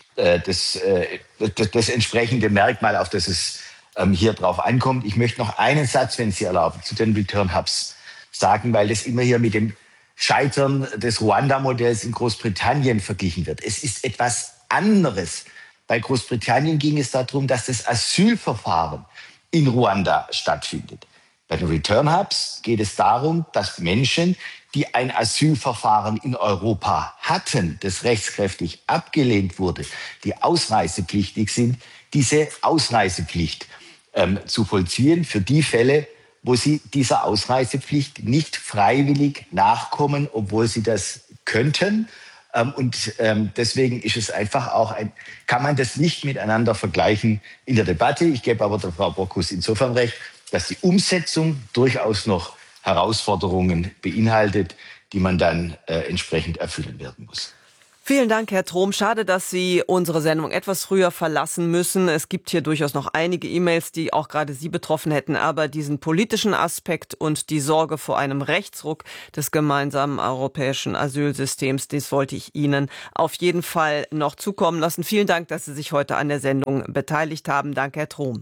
das entsprechende Merkmal, auf das es hier drauf ankommt. Ich möchte noch einen Satz, wenn Sie erlauben, zu den Return Hubs sagen, weil das immer hier mit dem Scheitern des Ruanda-Modells in Großbritannien verglichen wird. Es ist etwas anderes. Bei Großbritannien ging es darum, dass das Asylverfahren in Ruanda stattfindet. Bei den Return Hubs geht es darum, dass Menschen, die ein Asylverfahren in Europa hatten, das rechtskräftig abgelehnt wurde, die ausreisepflichtig sind, diese Ausreisepflicht zu vollziehen für die Fälle, wo sie dieser Ausreisepflicht nicht freiwillig nachkommen, obwohl sie das könnten. Deswegen ist es einfach auch kann man das nicht miteinander vergleichen in der Debatte. Ich gebe aber der Frau Bockhus insofern recht, dass die Umsetzung durchaus noch Herausforderungen beinhaltet, die man dann entsprechend erfüllen werden muss. Vielen Dank, Herr Trom. Schade, dass Sie unsere Sendung etwas früher verlassen müssen. Es gibt hier durchaus noch einige E-Mails, die auch gerade Sie betroffen hätten. Aber diesen politischen Aspekt und die Sorge vor einem Rechtsruck des gemeinsamen europäischen Asylsystems, das wollte ich Ihnen auf jeden Fall noch zukommen lassen. Vielen Dank, dass Sie sich heute an der Sendung beteiligt haben. Danke, Herr Trom.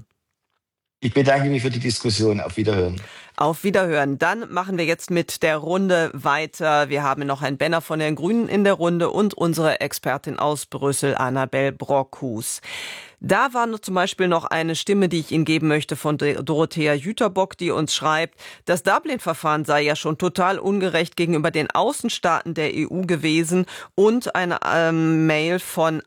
Ich bedanke mich für die Diskussion. Auf Wiederhören. Auf Wiederhören. Dann machen wir jetzt mit der Runde weiter. Wir haben noch Herrn Benner von den Grünen in der Runde und unsere Expertin aus Brüssel, Annabel Brockhus. Da war zum Beispiel noch eine Stimme, die ich Ihnen geben möchte, von Dorothea Jüterbock, die uns schreibt, das Dublin-Verfahren sei ja schon total ungerecht gegenüber den Außenstaaten der EU gewesen, und eine Mail von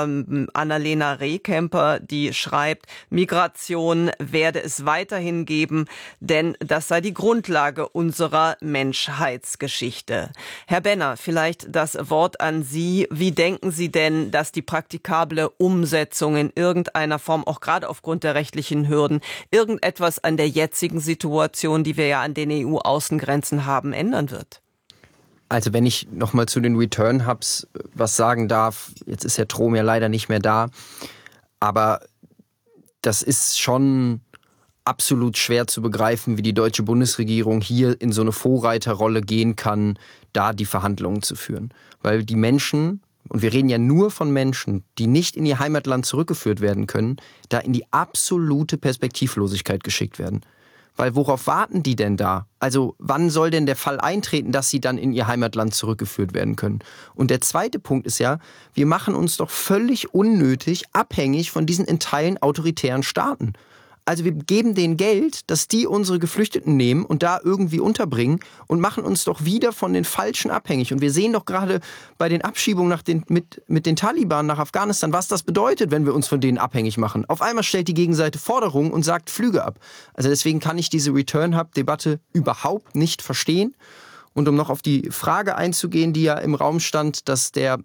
Annalena Rehkemper, die schreibt, Migration werde es weiterhin geben, denn das sei die Grundlage unserer Menschheitsgeschichte. Herr Benner, vielleicht das Wort an Sie. Wie denken Sie denn, dass die praktikable Umsetzung in irgendeiner Form, auch gerade aufgrund der rechtlichen Hürden, irgendetwas an der jetzigen Situation, die wir ja an den EU-Außengrenzen haben, ändern wird? Also wenn ich nochmal zu den Return-Hubs was sagen darf, jetzt ist Herr Trom ja leider nicht mehr da, aber das ist schon absolut schwer zu begreifen, wie die deutsche Bundesregierung hier in so eine Vorreiterrolle gehen kann, da die Verhandlungen zu führen. Weil die Menschen, und wir reden ja nur von Menschen, die nicht in ihr Heimatland zurückgeführt werden können, da in die absolute Perspektivlosigkeit geschickt werden. Weil worauf warten die denn da? Also wann soll denn der Fall eintreten, dass sie dann in ihr Heimatland zurückgeführt werden können? Und der zweite Punkt ist ja, wir machen uns doch völlig unnötig abhängig von diesen in Teilen autoritären Staaten. Also wir geben denen Geld, dass die unsere Geflüchteten nehmen und da irgendwie unterbringen und machen uns doch wieder von den Falschen abhängig. Und wir sehen doch gerade bei den Abschiebungen mit den Taliban nach Afghanistan, was das bedeutet, wenn wir uns von denen abhängig machen. Auf einmal stellt die Gegenseite Forderungen und sagt Flüge ab. Also deswegen kann ich diese Return-Hub-Debatte überhaupt nicht verstehen. Und um noch auf die Frage einzugehen, die ja im Raum stand, dass der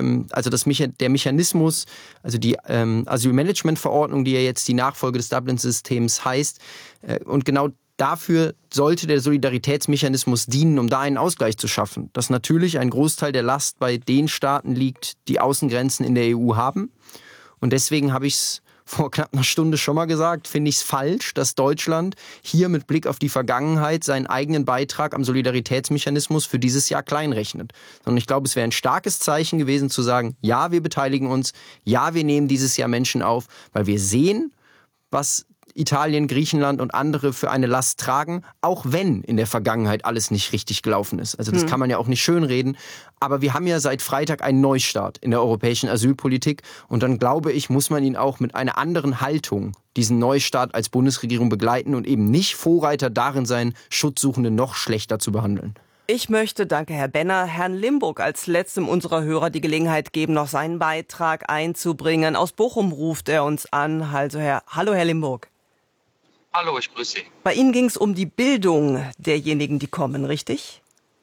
Mechanismus, also die Asylmanagementverordnung, die ja jetzt die Nachfolge des Dublin-Systems heißt, und genau dafür sollte der Solidaritätsmechanismus dienen, um da einen Ausgleich zu schaffen. Dass natürlich ein Großteil der Last bei den Staaten liegt, die Außengrenzen in der EU haben. Und deswegen habe ich es vor knapp einer Stunde schon mal gesagt, finde ich es falsch, dass Deutschland hier mit Blick auf die Vergangenheit seinen eigenen Beitrag am Solidaritätsmechanismus für dieses Jahr kleinrechnet. Sondern ich glaube, es wäre ein starkes Zeichen gewesen zu sagen, ja, wir beteiligen uns, ja, wir nehmen dieses Jahr Menschen auf, weil wir sehen, was Italien, Griechenland und andere für eine Last tragen, auch wenn in der Vergangenheit alles nicht richtig gelaufen ist. Also das kann man ja auch nicht schönreden. Aber wir haben ja seit Freitag einen Neustart in der europäischen Asylpolitik. Und dann, glaube ich, muss man ihn auch mit einer anderen Haltung, diesen Neustart als Bundesregierung begleiten und eben nicht Vorreiter darin sein, Schutzsuchende noch schlechter zu behandeln. Ich möchte, danke Herr Benner, Herrn Limburg als letztem unserer Hörer die Gelegenheit geben, noch seinen Beitrag einzubringen. Aus Bochum ruft er uns an. Also hallo Herr Limburg. Hallo, ich grüße Sie. Bei Ihnen ging es um die Bildung derjenigen, die kommen, richtig?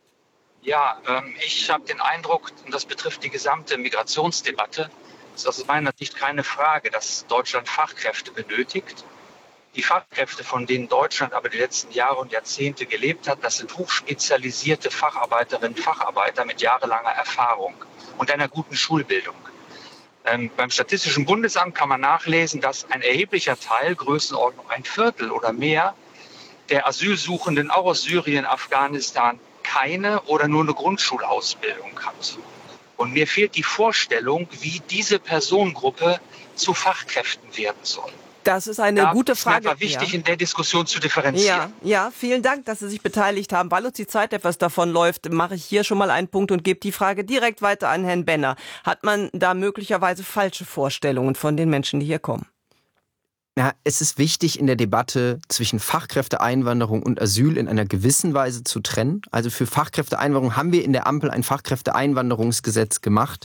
Ja, ich habe den Eindruck, und das betrifft die gesamte Migrationsdebatte, ist aus meiner Sicht keine Frage, dass Deutschland Fachkräfte benötigt. Die Fachkräfte, von denen Deutschland aber die letzten Jahre und Jahrzehnte gelebt hat, das sind hochspezialisierte Facharbeiterinnen und Facharbeiter mit jahrelanger Erfahrung und einer guten Schulbildung. Beim Statistischen Bundesamt kann man nachlesen, dass ein erheblicher Teil, Größenordnung 1/4 oder mehr, der Asylsuchenden auch aus Syrien, Afghanistan keine oder nur eine Grundschulausbildung hat. Und mir fehlt die Vorstellung, wie diese Personengruppe zu Fachkräften werden soll. Das ist eine gute Frage. Das ist wichtig, in der Diskussion zu differenzieren. Ja, vielen Dank, dass Sie sich beteiligt haben. Weil uns die Zeit etwas davon läuft, mache ich hier schon mal einen Punkt und gebe die Frage direkt weiter an Herrn Benner. Hat man da möglicherweise falsche Vorstellungen von den Menschen, die hier kommen? Ja, es ist wichtig, in der Debatte zwischen Fachkräfteeinwanderung und Asyl in einer gewissen Weise zu trennen. Also für Fachkräfteeinwanderung haben wir in der Ampel ein Fachkräfteeinwanderungsgesetz gemacht.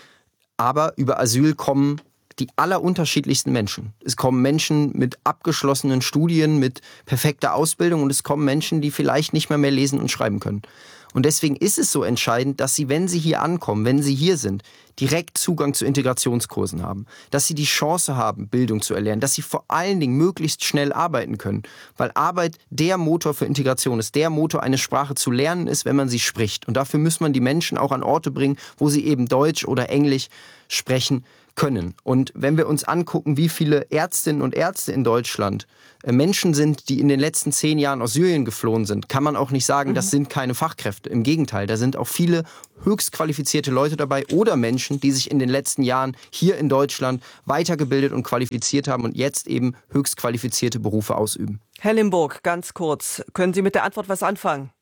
Aber über Asyl kommen die allerunterschiedlichsten Menschen. Es kommen Menschen mit abgeschlossenen Studien, mit perfekter Ausbildung und es kommen Menschen, die vielleicht nicht mehr lesen und schreiben können. Und deswegen ist es so entscheidend, dass sie, wenn sie hier ankommen, wenn sie hier sind, direkt Zugang zu Integrationskursen haben, dass sie die Chance haben, Bildung zu erlernen, dass sie vor allen Dingen möglichst schnell arbeiten können, weil Arbeit der Motor für Integration ist, der Motor, eine Sprache zu lernen ist, wenn man sie spricht. Und dafür muss man die Menschen auch an Orte bringen, wo sie eben Deutsch oder Englisch sprechen können. Und wenn wir uns angucken, wie viele Ärztinnen und Ärzte in Deutschland Menschen sind, die in den letzten 10 Jahren aus Syrien geflohen sind, kann man auch nicht sagen, das sind keine Fachkräfte. Im Gegenteil, da sind auch viele höchst qualifizierte Leute dabei oder Menschen, die sich in den letzten Jahren hier in Deutschland weitergebildet und qualifiziert haben und jetzt eben höchst qualifizierte Berufe ausüben. Herr Limburg, ganz kurz, können Sie mit der Antwort was anfangen?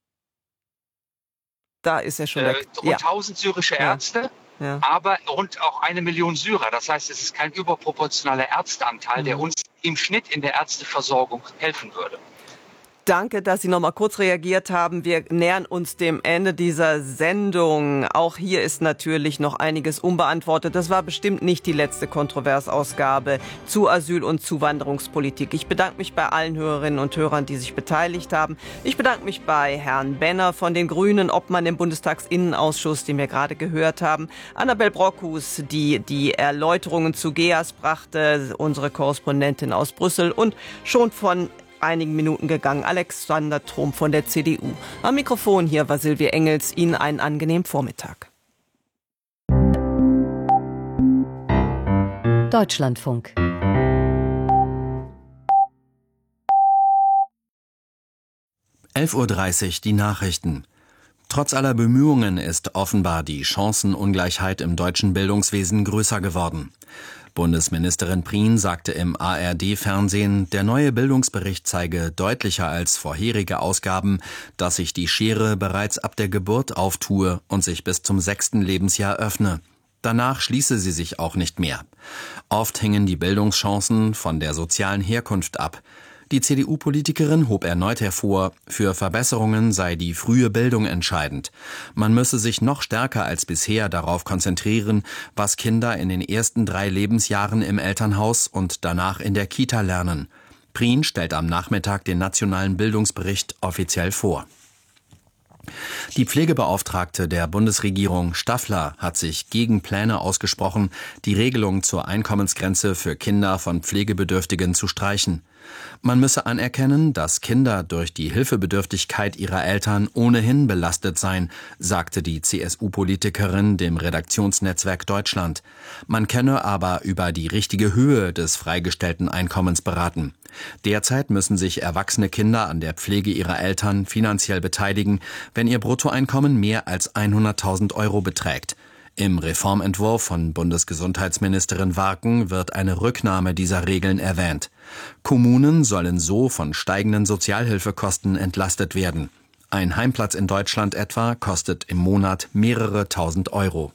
Da ist er schon weg. Rund 1000 syrische Ärzte. Ja. Aber rund auch 1 Million Syrer. Das heißt, es ist kein überproportionaler Ärzteanteil, der uns im Schnitt in der Ärzteversorgung helfen würde. Danke, dass Sie noch mal kurz reagiert haben. Wir nähern uns dem Ende dieser Sendung. Auch hier ist natürlich noch einiges unbeantwortet. Das war bestimmt nicht die letzte Kontroversausgabe zu Asyl- und Zuwanderungspolitik. Ich bedanke mich bei allen Hörerinnen und Hörern, die sich beteiligt haben. Ich bedanke mich bei Herrn Benner von den Grünen, Obmann im Bundestagsinnenausschuss, den wir gerade gehört haben. Annabel Brockhus, die Erläuterungen zu GEAS brachte, unsere Korrespondentin aus Brüssel, und schon von einigen Minuten gegangen, Alexander Trom von der CDU. Am Mikrofon hier war Silvia Engels. Ihnen einen angenehmen Vormittag. Deutschlandfunk. (11:30 Uhr) die Nachrichten. Trotz aller Bemühungen ist offenbar die Chancenungleichheit im deutschen Bildungswesen größer geworden. Bundesministerin Prien sagte im ARD-Fernsehen, der neue Bildungsbericht zeige deutlicher als vorherige Ausgaben, dass sich die Schere bereits ab der Geburt auftue und sich bis zum 6. Lebensjahr öffne. Danach schließe sie sich auch nicht mehr. Oft hängen die Bildungschancen von der sozialen Herkunft ab. Die CDU-Politikerin hob erneut hervor, für Verbesserungen sei die frühe Bildung entscheidend. Man müsse sich noch stärker als bisher darauf konzentrieren, was Kinder in den ersten 3 Lebensjahren im Elternhaus und danach in der Kita lernen. Prien stellt am Nachmittag den nationalen Bildungsbericht offiziell vor. Die Pflegebeauftragte der Bundesregierung Staffler hat sich gegen Pläne ausgesprochen, die Regelung zur Einkommensgrenze für Kinder von Pflegebedürftigen zu streichen. Man müsse anerkennen, dass Kinder durch die Hilfebedürftigkeit ihrer Eltern ohnehin belastet seien, sagte die CSU-Politikerin dem Redaktionsnetzwerk Deutschland. Man könne aber über die richtige Höhe des freigestellten Einkommens beraten. Derzeit müssen sich erwachsene Kinder an der Pflege ihrer Eltern finanziell beteiligen, wenn ihr Bruttoeinkommen mehr als 100.000 € beträgt. Im Reformentwurf von Bundesgesundheitsministerin Warken wird eine Rücknahme dieser Regeln erwähnt. Kommunen sollen so von steigenden Sozialhilfekosten entlastet werden. Ein Heimplatz in Deutschland etwa kostet im Monat mehrere tausend €.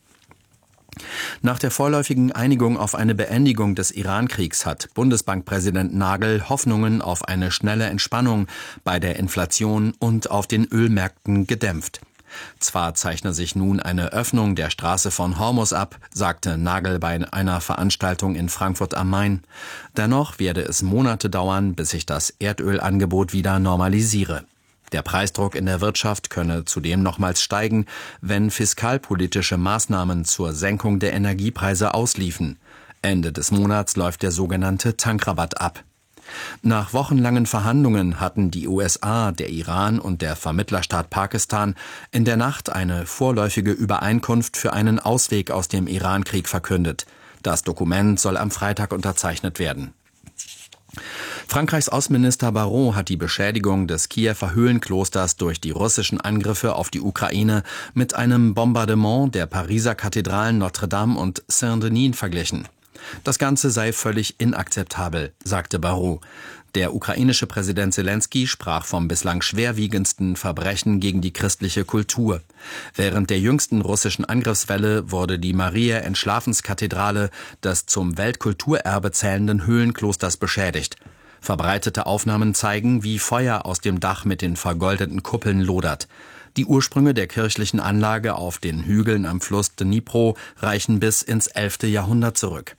Nach der vorläufigen Einigung auf eine Beendigung des Iran-Kriegs hat Bundesbankpräsident Nagel Hoffnungen auf eine schnelle Entspannung bei der Inflation und auf den Ölmärkten gedämpft. Zwar zeichne sich nun eine Öffnung der Straße von Hormuz ab, sagte Nagel bei einer Veranstaltung in Frankfurt am Main. Dennoch werde es Monate dauern, bis sich das Erdölangebot wieder normalisiere. Der Preisdruck in der Wirtschaft könne zudem nochmals steigen, wenn fiskalpolitische Maßnahmen zur Senkung der Energiepreise ausliefen. Ende des Monats läuft der sogenannte Tankrabatt ab. Nach wochenlangen Verhandlungen hatten die USA, der Iran und der Vermittlerstaat Pakistan in der Nacht eine vorläufige Übereinkunft für einen Ausweg aus dem Iran-Krieg verkündet. Das Dokument soll am Freitag unterzeichnet werden. Frankreichs Außenminister Barrot hat die Beschädigung des Kiewer Höhlenklosters durch die russischen Angriffe auf die Ukraine mit einem Bombardement der Pariser Kathedralen Notre-Dame und Saint-Denis verglichen. Das Ganze sei völlig inakzeptabel, sagte Barrot. Der ukrainische Präsident Zelensky sprach vom bislang schwerwiegendsten Verbrechen gegen die christliche Kultur. Während der jüngsten russischen Angriffswelle wurde die Maria-Entschlafenskathedrale des zum Weltkulturerbe zählenden Höhlenklosters beschädigt. Verbreitete Aufnahmen zeigen, wie Feuer aus dem Dach mit den vergoldeten Kuppeln lodert. Die Ursprünge der kirchlichen Anlage auf den Hügeln am Fluss Dnipro reichen bis ins 11. Jahrhundert zurück.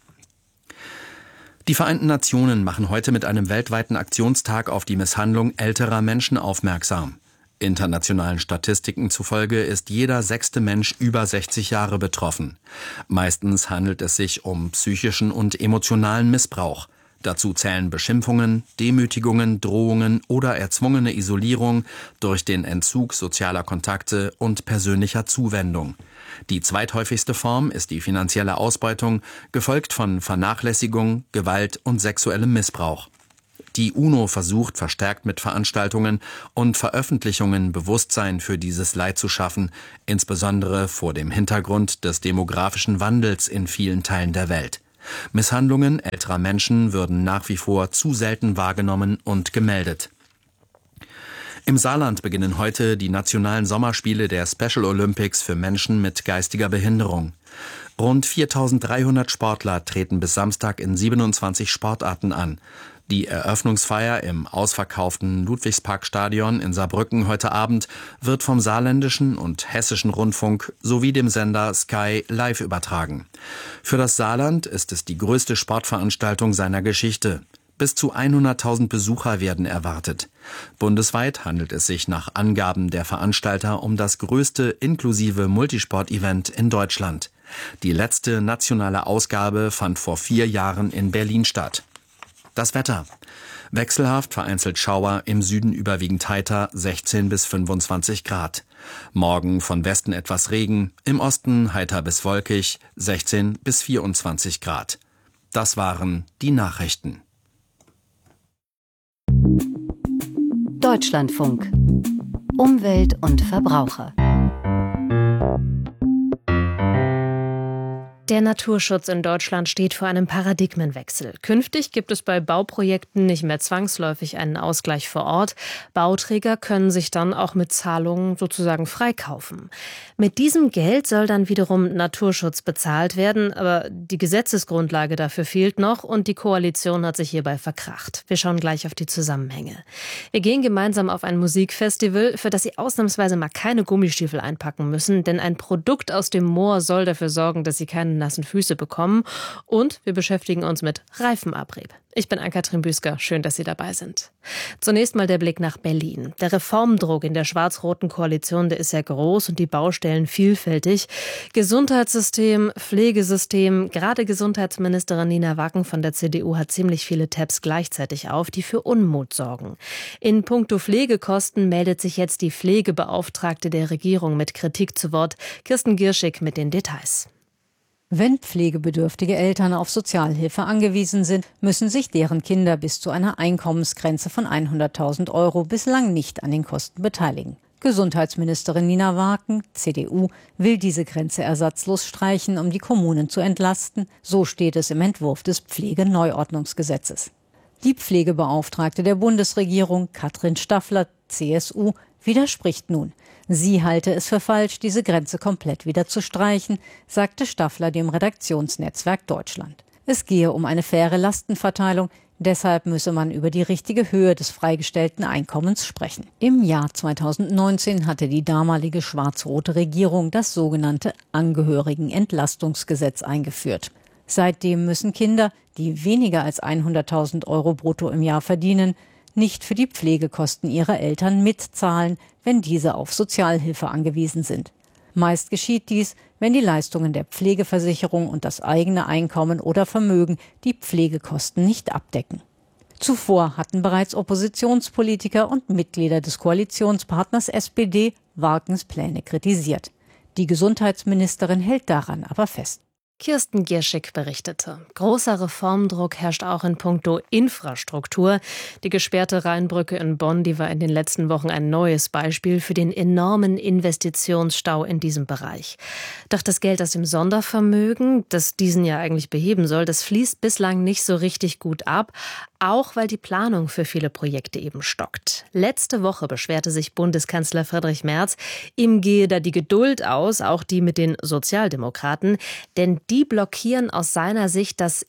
Die Vereinten Nationen machen heute mit einem weltweiten Aktionstag auf die Misshandlung älterer Menschen aufmerksam. Internationalen Statistiken zufolge ist jeder 6. Mensch über 60 Jahre betroffen. Meistens handelt es sich um psychischen und emotionalen Missbrauch. Dazu zählen Beschimpfungen, Demütigungen, Drohungen oder erzwungene Isolierung durch den Entzug sozialer Kontakte und persönlicher Zuwendung. Die zweithäufigste Form ist die finanzielle Ausbeutung, gefolgt von Vernachlässigung, Gewalt und sexuellem Missbrauch. Die UNO versucht verstärkt mit Veranstaltungen und Veröffentlichungen Bewusstsein für dieses Leid zu schaffen, insbesondere vor dem Hintergrund des demografischen Wandels in vielen Teilen der Welt. Misshandlungen älterer Menschen würden nach wie vor zu selten wahrgenommen und gemeldet. Im Saarland beginnen heute die nationalen Sommerspiele der Special Olympics für Menschen mit geistiger Behinderung. Rund 4.300 Sportler treten bis Samstag in 27 Sportarten an. Die Eröffnungsfeier im ausverkauften Ludwigsparkstadion in Saarbrücken heute Abend wird vom saarländischen und hessischen Rundfunk sowie dem Sender Sky live übertragen. Für das Saarland ist es die größte Sportveranstaltung seiner Geschichte. Bis zu 100.000 Besucher werden erwartet. Bundesweit handelt es sich nach Angaben der Veranstalter um das größte inklusive Multisport-Event in Deutschland. Die letzte nationale Ausgabe fand vor 4 Jahren in Berlin statt. Das Wetter. Wechselhaft, vereinzelt Schauer, im Süden überwiegend heiter, 16 bis 25 Grad. Morgen von Westen etwas Regen, im Osten heiter bis wolkig, 16 bis 24 Grad. Das waren die Nachrichten. Deutschlandfunk. Umwelt und Verbraucher. Der Naturschutz in Deutschland steht vor einem Paradigmenwechsel. Künftig gibt es bei Bauprojekten nicht mehr zwangsläufig einen Ausgleich vor Ort. Bauträger können sich dann auch mit Zahlungen sozusagen freikaufen. Mit diesem Geld soll dann wiederum Naturschutz bezahlt werden, aber die Gesetzesgrundlage dafür fehlt noch und die Koalition hat sich hierbei verkracht. Wir schauen gleich auf die Zusammenhänge. Wir gehen gemeinsam auf ein Musikfestival, für das Sie ausnahmsweise mal keine Gummistiefel einpacken müssen, denn ein Produkt aus dem Moor soll dafür sorgen, dass Sie keine nassen Füße bekommen. Und wir beschäftigen uns mit Reifenabrieb. Ich bin Ann-Kathrin Büsker. Schön, dass Sie dabei sind. Zunächst mal der Blick nach Berlin. Der Reformdruck in der schwarz-roten Koalition, der ist ja groß und die Baustellen vielfältig. Gesundheitssystem, Pflegesystem. Gerade Gesundheitsministerin Nina Wacken von der CDU hat ziemlich viele Tabs gleichzeitig auf, die für Unmut sorgen. In puncto Pflegekosten meldet sich jetzt die Pflegebeauftragte der Regierung mit Kritik zu Wort. Kirsten Gierschig mit den Details. Wenn pflegebedürftige Eltern auf Sozialhilfe angewiesen sind, müssen sich deren Kinder bis zu einer Einkommensgrenze von 100.000 € bislang nicht an den Kosten beteiligen. Gesundheitsministerin Nina Wacken, CDU, will diese Grenze ersatzlos streichen, um die Kommunen zu entlasten. So steht es im Entwurf des Pflegeneuordnungsgesetzes. Die Pflegebeauftragte der Bundesregierung, Katrin Staffler, CSU, widerspricht nun. Sie halte es für falsch, diese Grenze komplett wieder zu streichen, sagte Staffler dem Redaktionsnetzwerk Deutschland. Es gehe um eine faire Lastenverteilung, deshalb müsse man über die richtige Höhe des freigestellten Einkommens sprechen. Im Jahr 2019 hatte die damalige schwarz-rote Regierung das sogenannte Angehörigenentlastungsgesetz eingeführt. Seitdem müssen Kinder, die weniger als 100.000 € brutto im Jahr verdienen, nicht für die Pflegekosten ihrer Eltern mitzahlen, wenn diese auf Sozialhilfe angewiesen sind. Meist geschieht dies, wenn die Leistungen der Pflegeversicherung und das eigene Einkommen oder Vermögen die Pflegekosten nicht abdecken. Zuvor hatten bereits Oppositionspolitiker und Mitglieder des Koalitionspartners SPD Wackens Pläne kritisiert. Die Gesundheitsministerin hält daran aber fest. Kirsten Gierschig berichtete. Großer Reformdruck herrscht auch in puncto Infrastruktur. Die gesperrte Rheinbrücke in Bonn, die war in den letzten Wochen ein neues Beispiel für den enormen Investitionsstau in diesem Bereich. Doch das Geld aus dem Sondervermögen, das diesen ja eigentlich beheben soll, das fließt bislang nicht so richtig gut ab. Auch weil die Planung für viele Projekte eben stockt. Letzte Woche beschwerte sich Bundeskanzler Friedrich Merz, ihm gehe da die Geduld aus, auch die mit den Sozialdemokraten, denn die blockieren aus seiner Sicht das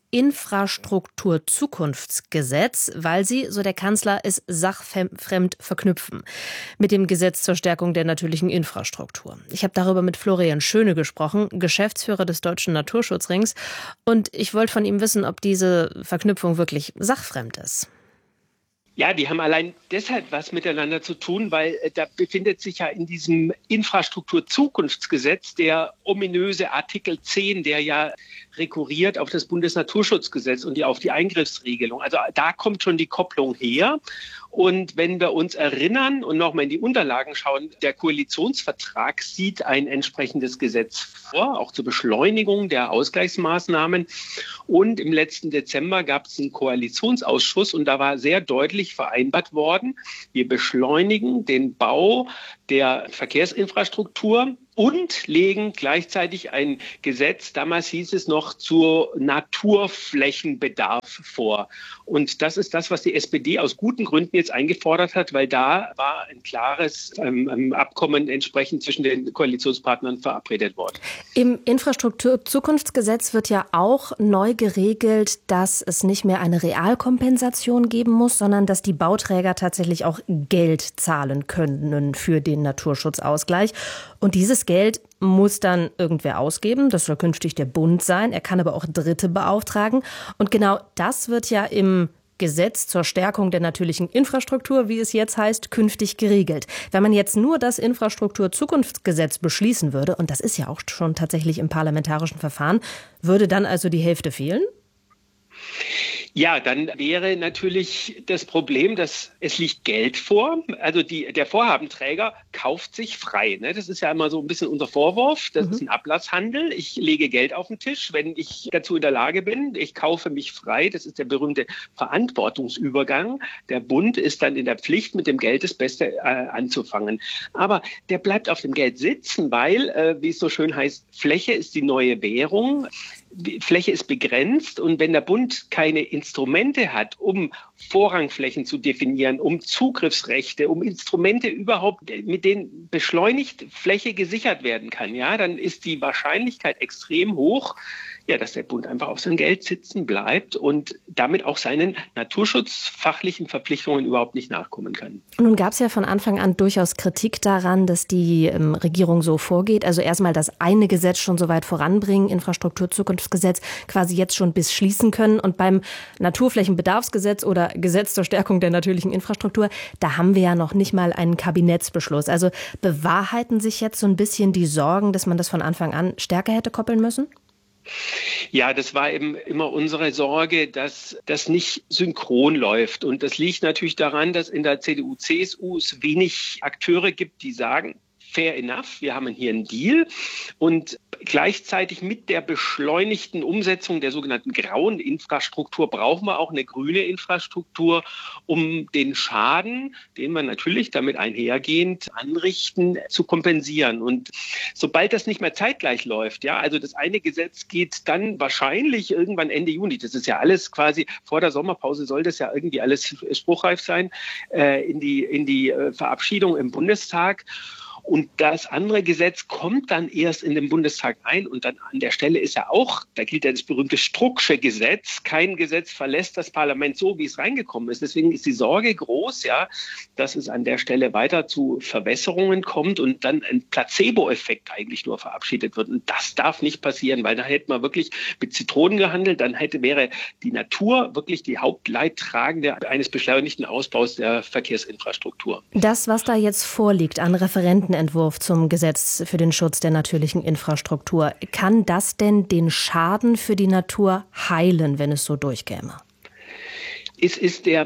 Infrastrukturzukunftsgesetz, weil sie, so der Kanzler, es sachfremd verknüpfen mit dem Gesetz zur Stärkung der natürlichen Infrastruktur. Ich habe darüber mit Florian Schöne gesprochen, Geschäftsführer des Deutschen Naturschutzrings, und ich wollte von ihm wissen, ob diese Verknüpfung wirklich sachfremd ist. Ja, die haben allein deshalb was miteinander zu tun, weil da befindet sich ja in diesem Infrastrukturzukunftsgesetz der ominöse Artikel 10, der ja rekurriert auf das Bundesnaturschutzgesetz und auf die Eingriffsregelung. Also da kommt schon die Kopplung her. Und wenn wir uns erinnern und nochmal in die Unterlagen schauen, der Koalitionsvertrag sieht ein entsprechendes Gesetz vor, auch zur Beschleunigung der Ausgleichsmaßnahmen. Und im letzten Dezember gab es einen Koalitionsausschuss und da war sehr deutlich vereinbart worden, wir beschleunigen den Bau der Verkehrsinfrastruktur und legen gleichzeitig ein Gesetz, damals hieß es noch, zur Naturflächenbedarf vor. Und das ist das, was die SPD aus guten Gründen jetzt eingefordert hat, weil da war ein klares Abkommen entsprechend zwischen den Koalitionspartnern verabredet worden. Im Infrastrukturzukunftsgesetz wird ja auch neu geregelt, dass es nicht mehr eine Realkompensation geben muss, sondern dass die Bauträger tatsächlich auch Geld zahlen können für den Naturschutzausgleich. Und dieses Geld muss dann irgendwer ausgeben. Das soll künftig der Bund sein. Er kann aber auch Dritte beauftragen. Und genau das wird ja im Gesetz zur Stärkung der natürlichen Infrastruktur, wie es jetzt heißt, künftig geregelt. Wenn man jetzt nur das Infrastrukturzukunftsgesetz beschließen würde, und das ist ja auch schon tatsächlich im parlamentarischen Verfahren, würde dann also die Hälfte fehlen? Ja, dann wäre natürlich das Problem, dass es liegt Geld vor. Also der Vorhabenträger kauft sich frei. Ne? Das ist ja immer so ein bisschen unser Vorwurf. Das ist ein Ablasshandel. Ich lege Geld auf den Tisch, wenn ich dazu in der Lage bin. Ich kaufe mich frei. Das ist der berühmte Verantwortungsübergang. Der Bund ist dann in der Pflicht, mit dem Geld das Beste anzufangen. Aber der bleibt auf dem Geld sitzen, weil, wie es so schön heißt, Fläche ist die neue Währung. Die Fläche ist begrenzt und wenn der Bund keine Instrumente hat, um Vorrangflächen zu definieren, um Zugriffsrechte, um Instrumente überhaupt, mit denen beschleunigt Fläche gesichert werden kann, ja, dann ist die Wahrscheinlichkeit extrem hoch, ja, dass der Bund einfach auf sein Geld sitzen bleibt und damit auch seinen naturschutzfachlichen Verpflichtungen überhaupt nicht nachkommen kann. Nun gab es ja von Anfang an durchaus Kritik daran, dass die Regierung so vorgeht. Also erstmal das eine Gesetz schon so weit voranbringen, Infrastrukturzukunftsgesetz, quasi jetzt schon bis schließen können. Und beim Naturflächenbedarfsgesetz oder Gesetz zur Stärkung der natürlichen Infrastruktur, da haben wir ja noch nicht mal einen Kabinettsbeschluss. Also bewahrheiten sich jetzt so ein bisschen die Sorgen, dass man das von Anfang an stärker hätte koppeln müssen? Ja, das war eben immer unsere Sorge, dass das nicht synchron läuft. Und das liegt natürlich daran, dass in der CDU, CSU es wenig Akteure gibt, die sagen, fair enough, wir haben hier einen Deal. Und gleichzeitig mit der beschleunigten Umsetzung der sogenannten grauen Infrastruktur brauchen wir auch eine grüne Infrastruktur, um den Schaden, den wir natürlich damit einhergehend anrichten, zu kompensieren. Und sobald das nicht mehr zeitgleich läuft, ja, also das eine Gesetz geht dann wahrscheinlich irgendwann Ende Juni, das ist ja alles quasi vor der Sommerpause, soll das ja irgendwie alles spruchreif sein, in die Verabschiedung im Bundestag. Und das andere Gesetz kommt dann erst in den Bundestag ein und dann an der Stelle ist ja auch, da gilt ja das berühmte Strucksche Gesetz, kein Gesetz verlässt das Parlament so, wie es reingekommen ist. Deswegen ist die Sorge groß, ja, dass es an der Stelle weiter zu Verwässerungen kommt und dann ein Placebo-Effekt eigentlich nur verabschiedet wird. Und das darf nicht passieren, weil da hätte man wirklich mit Zitronen gehandelt, dann wäre die Natur wirklich die Hauptleidtragende eines beschleunigten Ausbaus der Verkehrsinfrastruktur. Das, was da jetzt vorliegt an Referentenentwurf zum Gesetz für den Schutz der natürlichen Infrastruktur, kann das denn den Schaden für die Natur heilen, wenn es so durchkäme? Es ist der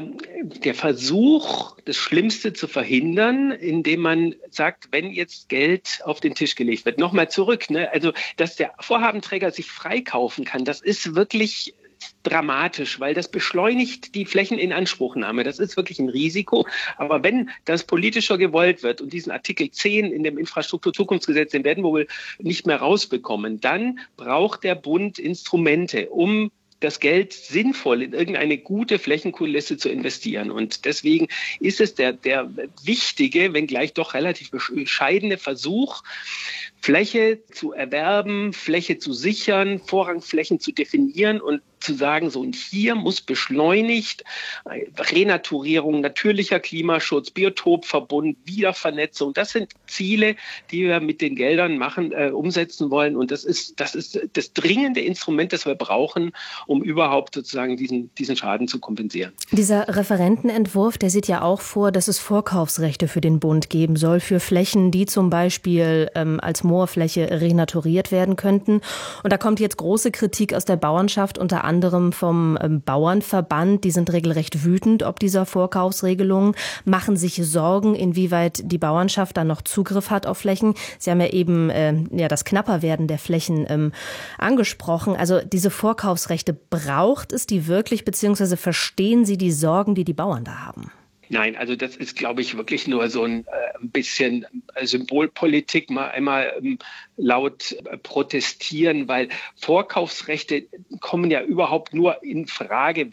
Versuch, das Schlimmste zu verhindern, indem man sagt, wenn jetzt Geld auf den Tisch gelegt wird, nochmal zurück, ne? Also, dass der Vorhabenträger sich freikaufen kann, das ist wirklich dramatisch, weil das beschleunigt die Flächeninanspruchnahme. Das ist wirklich ein Risiko. Aber wenn das politischer gewollt wird und diesen Artikel 10 in dem Infrastrukturzukunftsgesetz, den werden wir wohl nicht mehr rausbekommen, dann braucht der Bund Instrumente, um das Geld sinnvoll in irgendeine gute Flächenkulisse zu investieren. Und deswegen ist es der wichtige, wenngleich doch relativ bescheidene Versuch, Fläche zu erwerben, Fläche zu sichern, Vorrangflächen zu definieren und zu sagen, so und hier muss beschleunigt Renaturierung, natürlicher Klimaschutz, Biotopverbund, Wiedervernetzung. Das sind Ziele, die wir mit den Geldern umsetzen wollen. Und das ist das dringende Instrument, das wir brauchen, um überhaupt sozusagen diesen Schaden zu kompensieren. Dieser Referentenentwurf, der sieht ja auch vor, dass es Vorkaufsrechte für den Bund geben soll, für Flächen, die zum Beispiel als Moorfläche renaturiert werden könnten. Und da kommt jetzt große Kritik aus der Bauernschaft, unter anderem vom Bauernverband. Die sind regelrecht wütend ob dieser Vorkaufsregelungen, machen sich Sorgen, inwieweit die Bauernschaft dann noch Zugriff hat auf Flächen. Sie haben ja eben das Knapperwerden der Flächen angesprochen. Also diese Vorkaufsrechte, braucht es die wirklich, beziehungsweise verstehen Sie die Sorgen, die die Bauern da haben? Nein, also das ist, glaube ich, wirklich nur so ein bisschen Symbolpolitik, mal einmal laut protestieren, weil Vorkaufsrechte kommen ja überhaupt nur in Frage,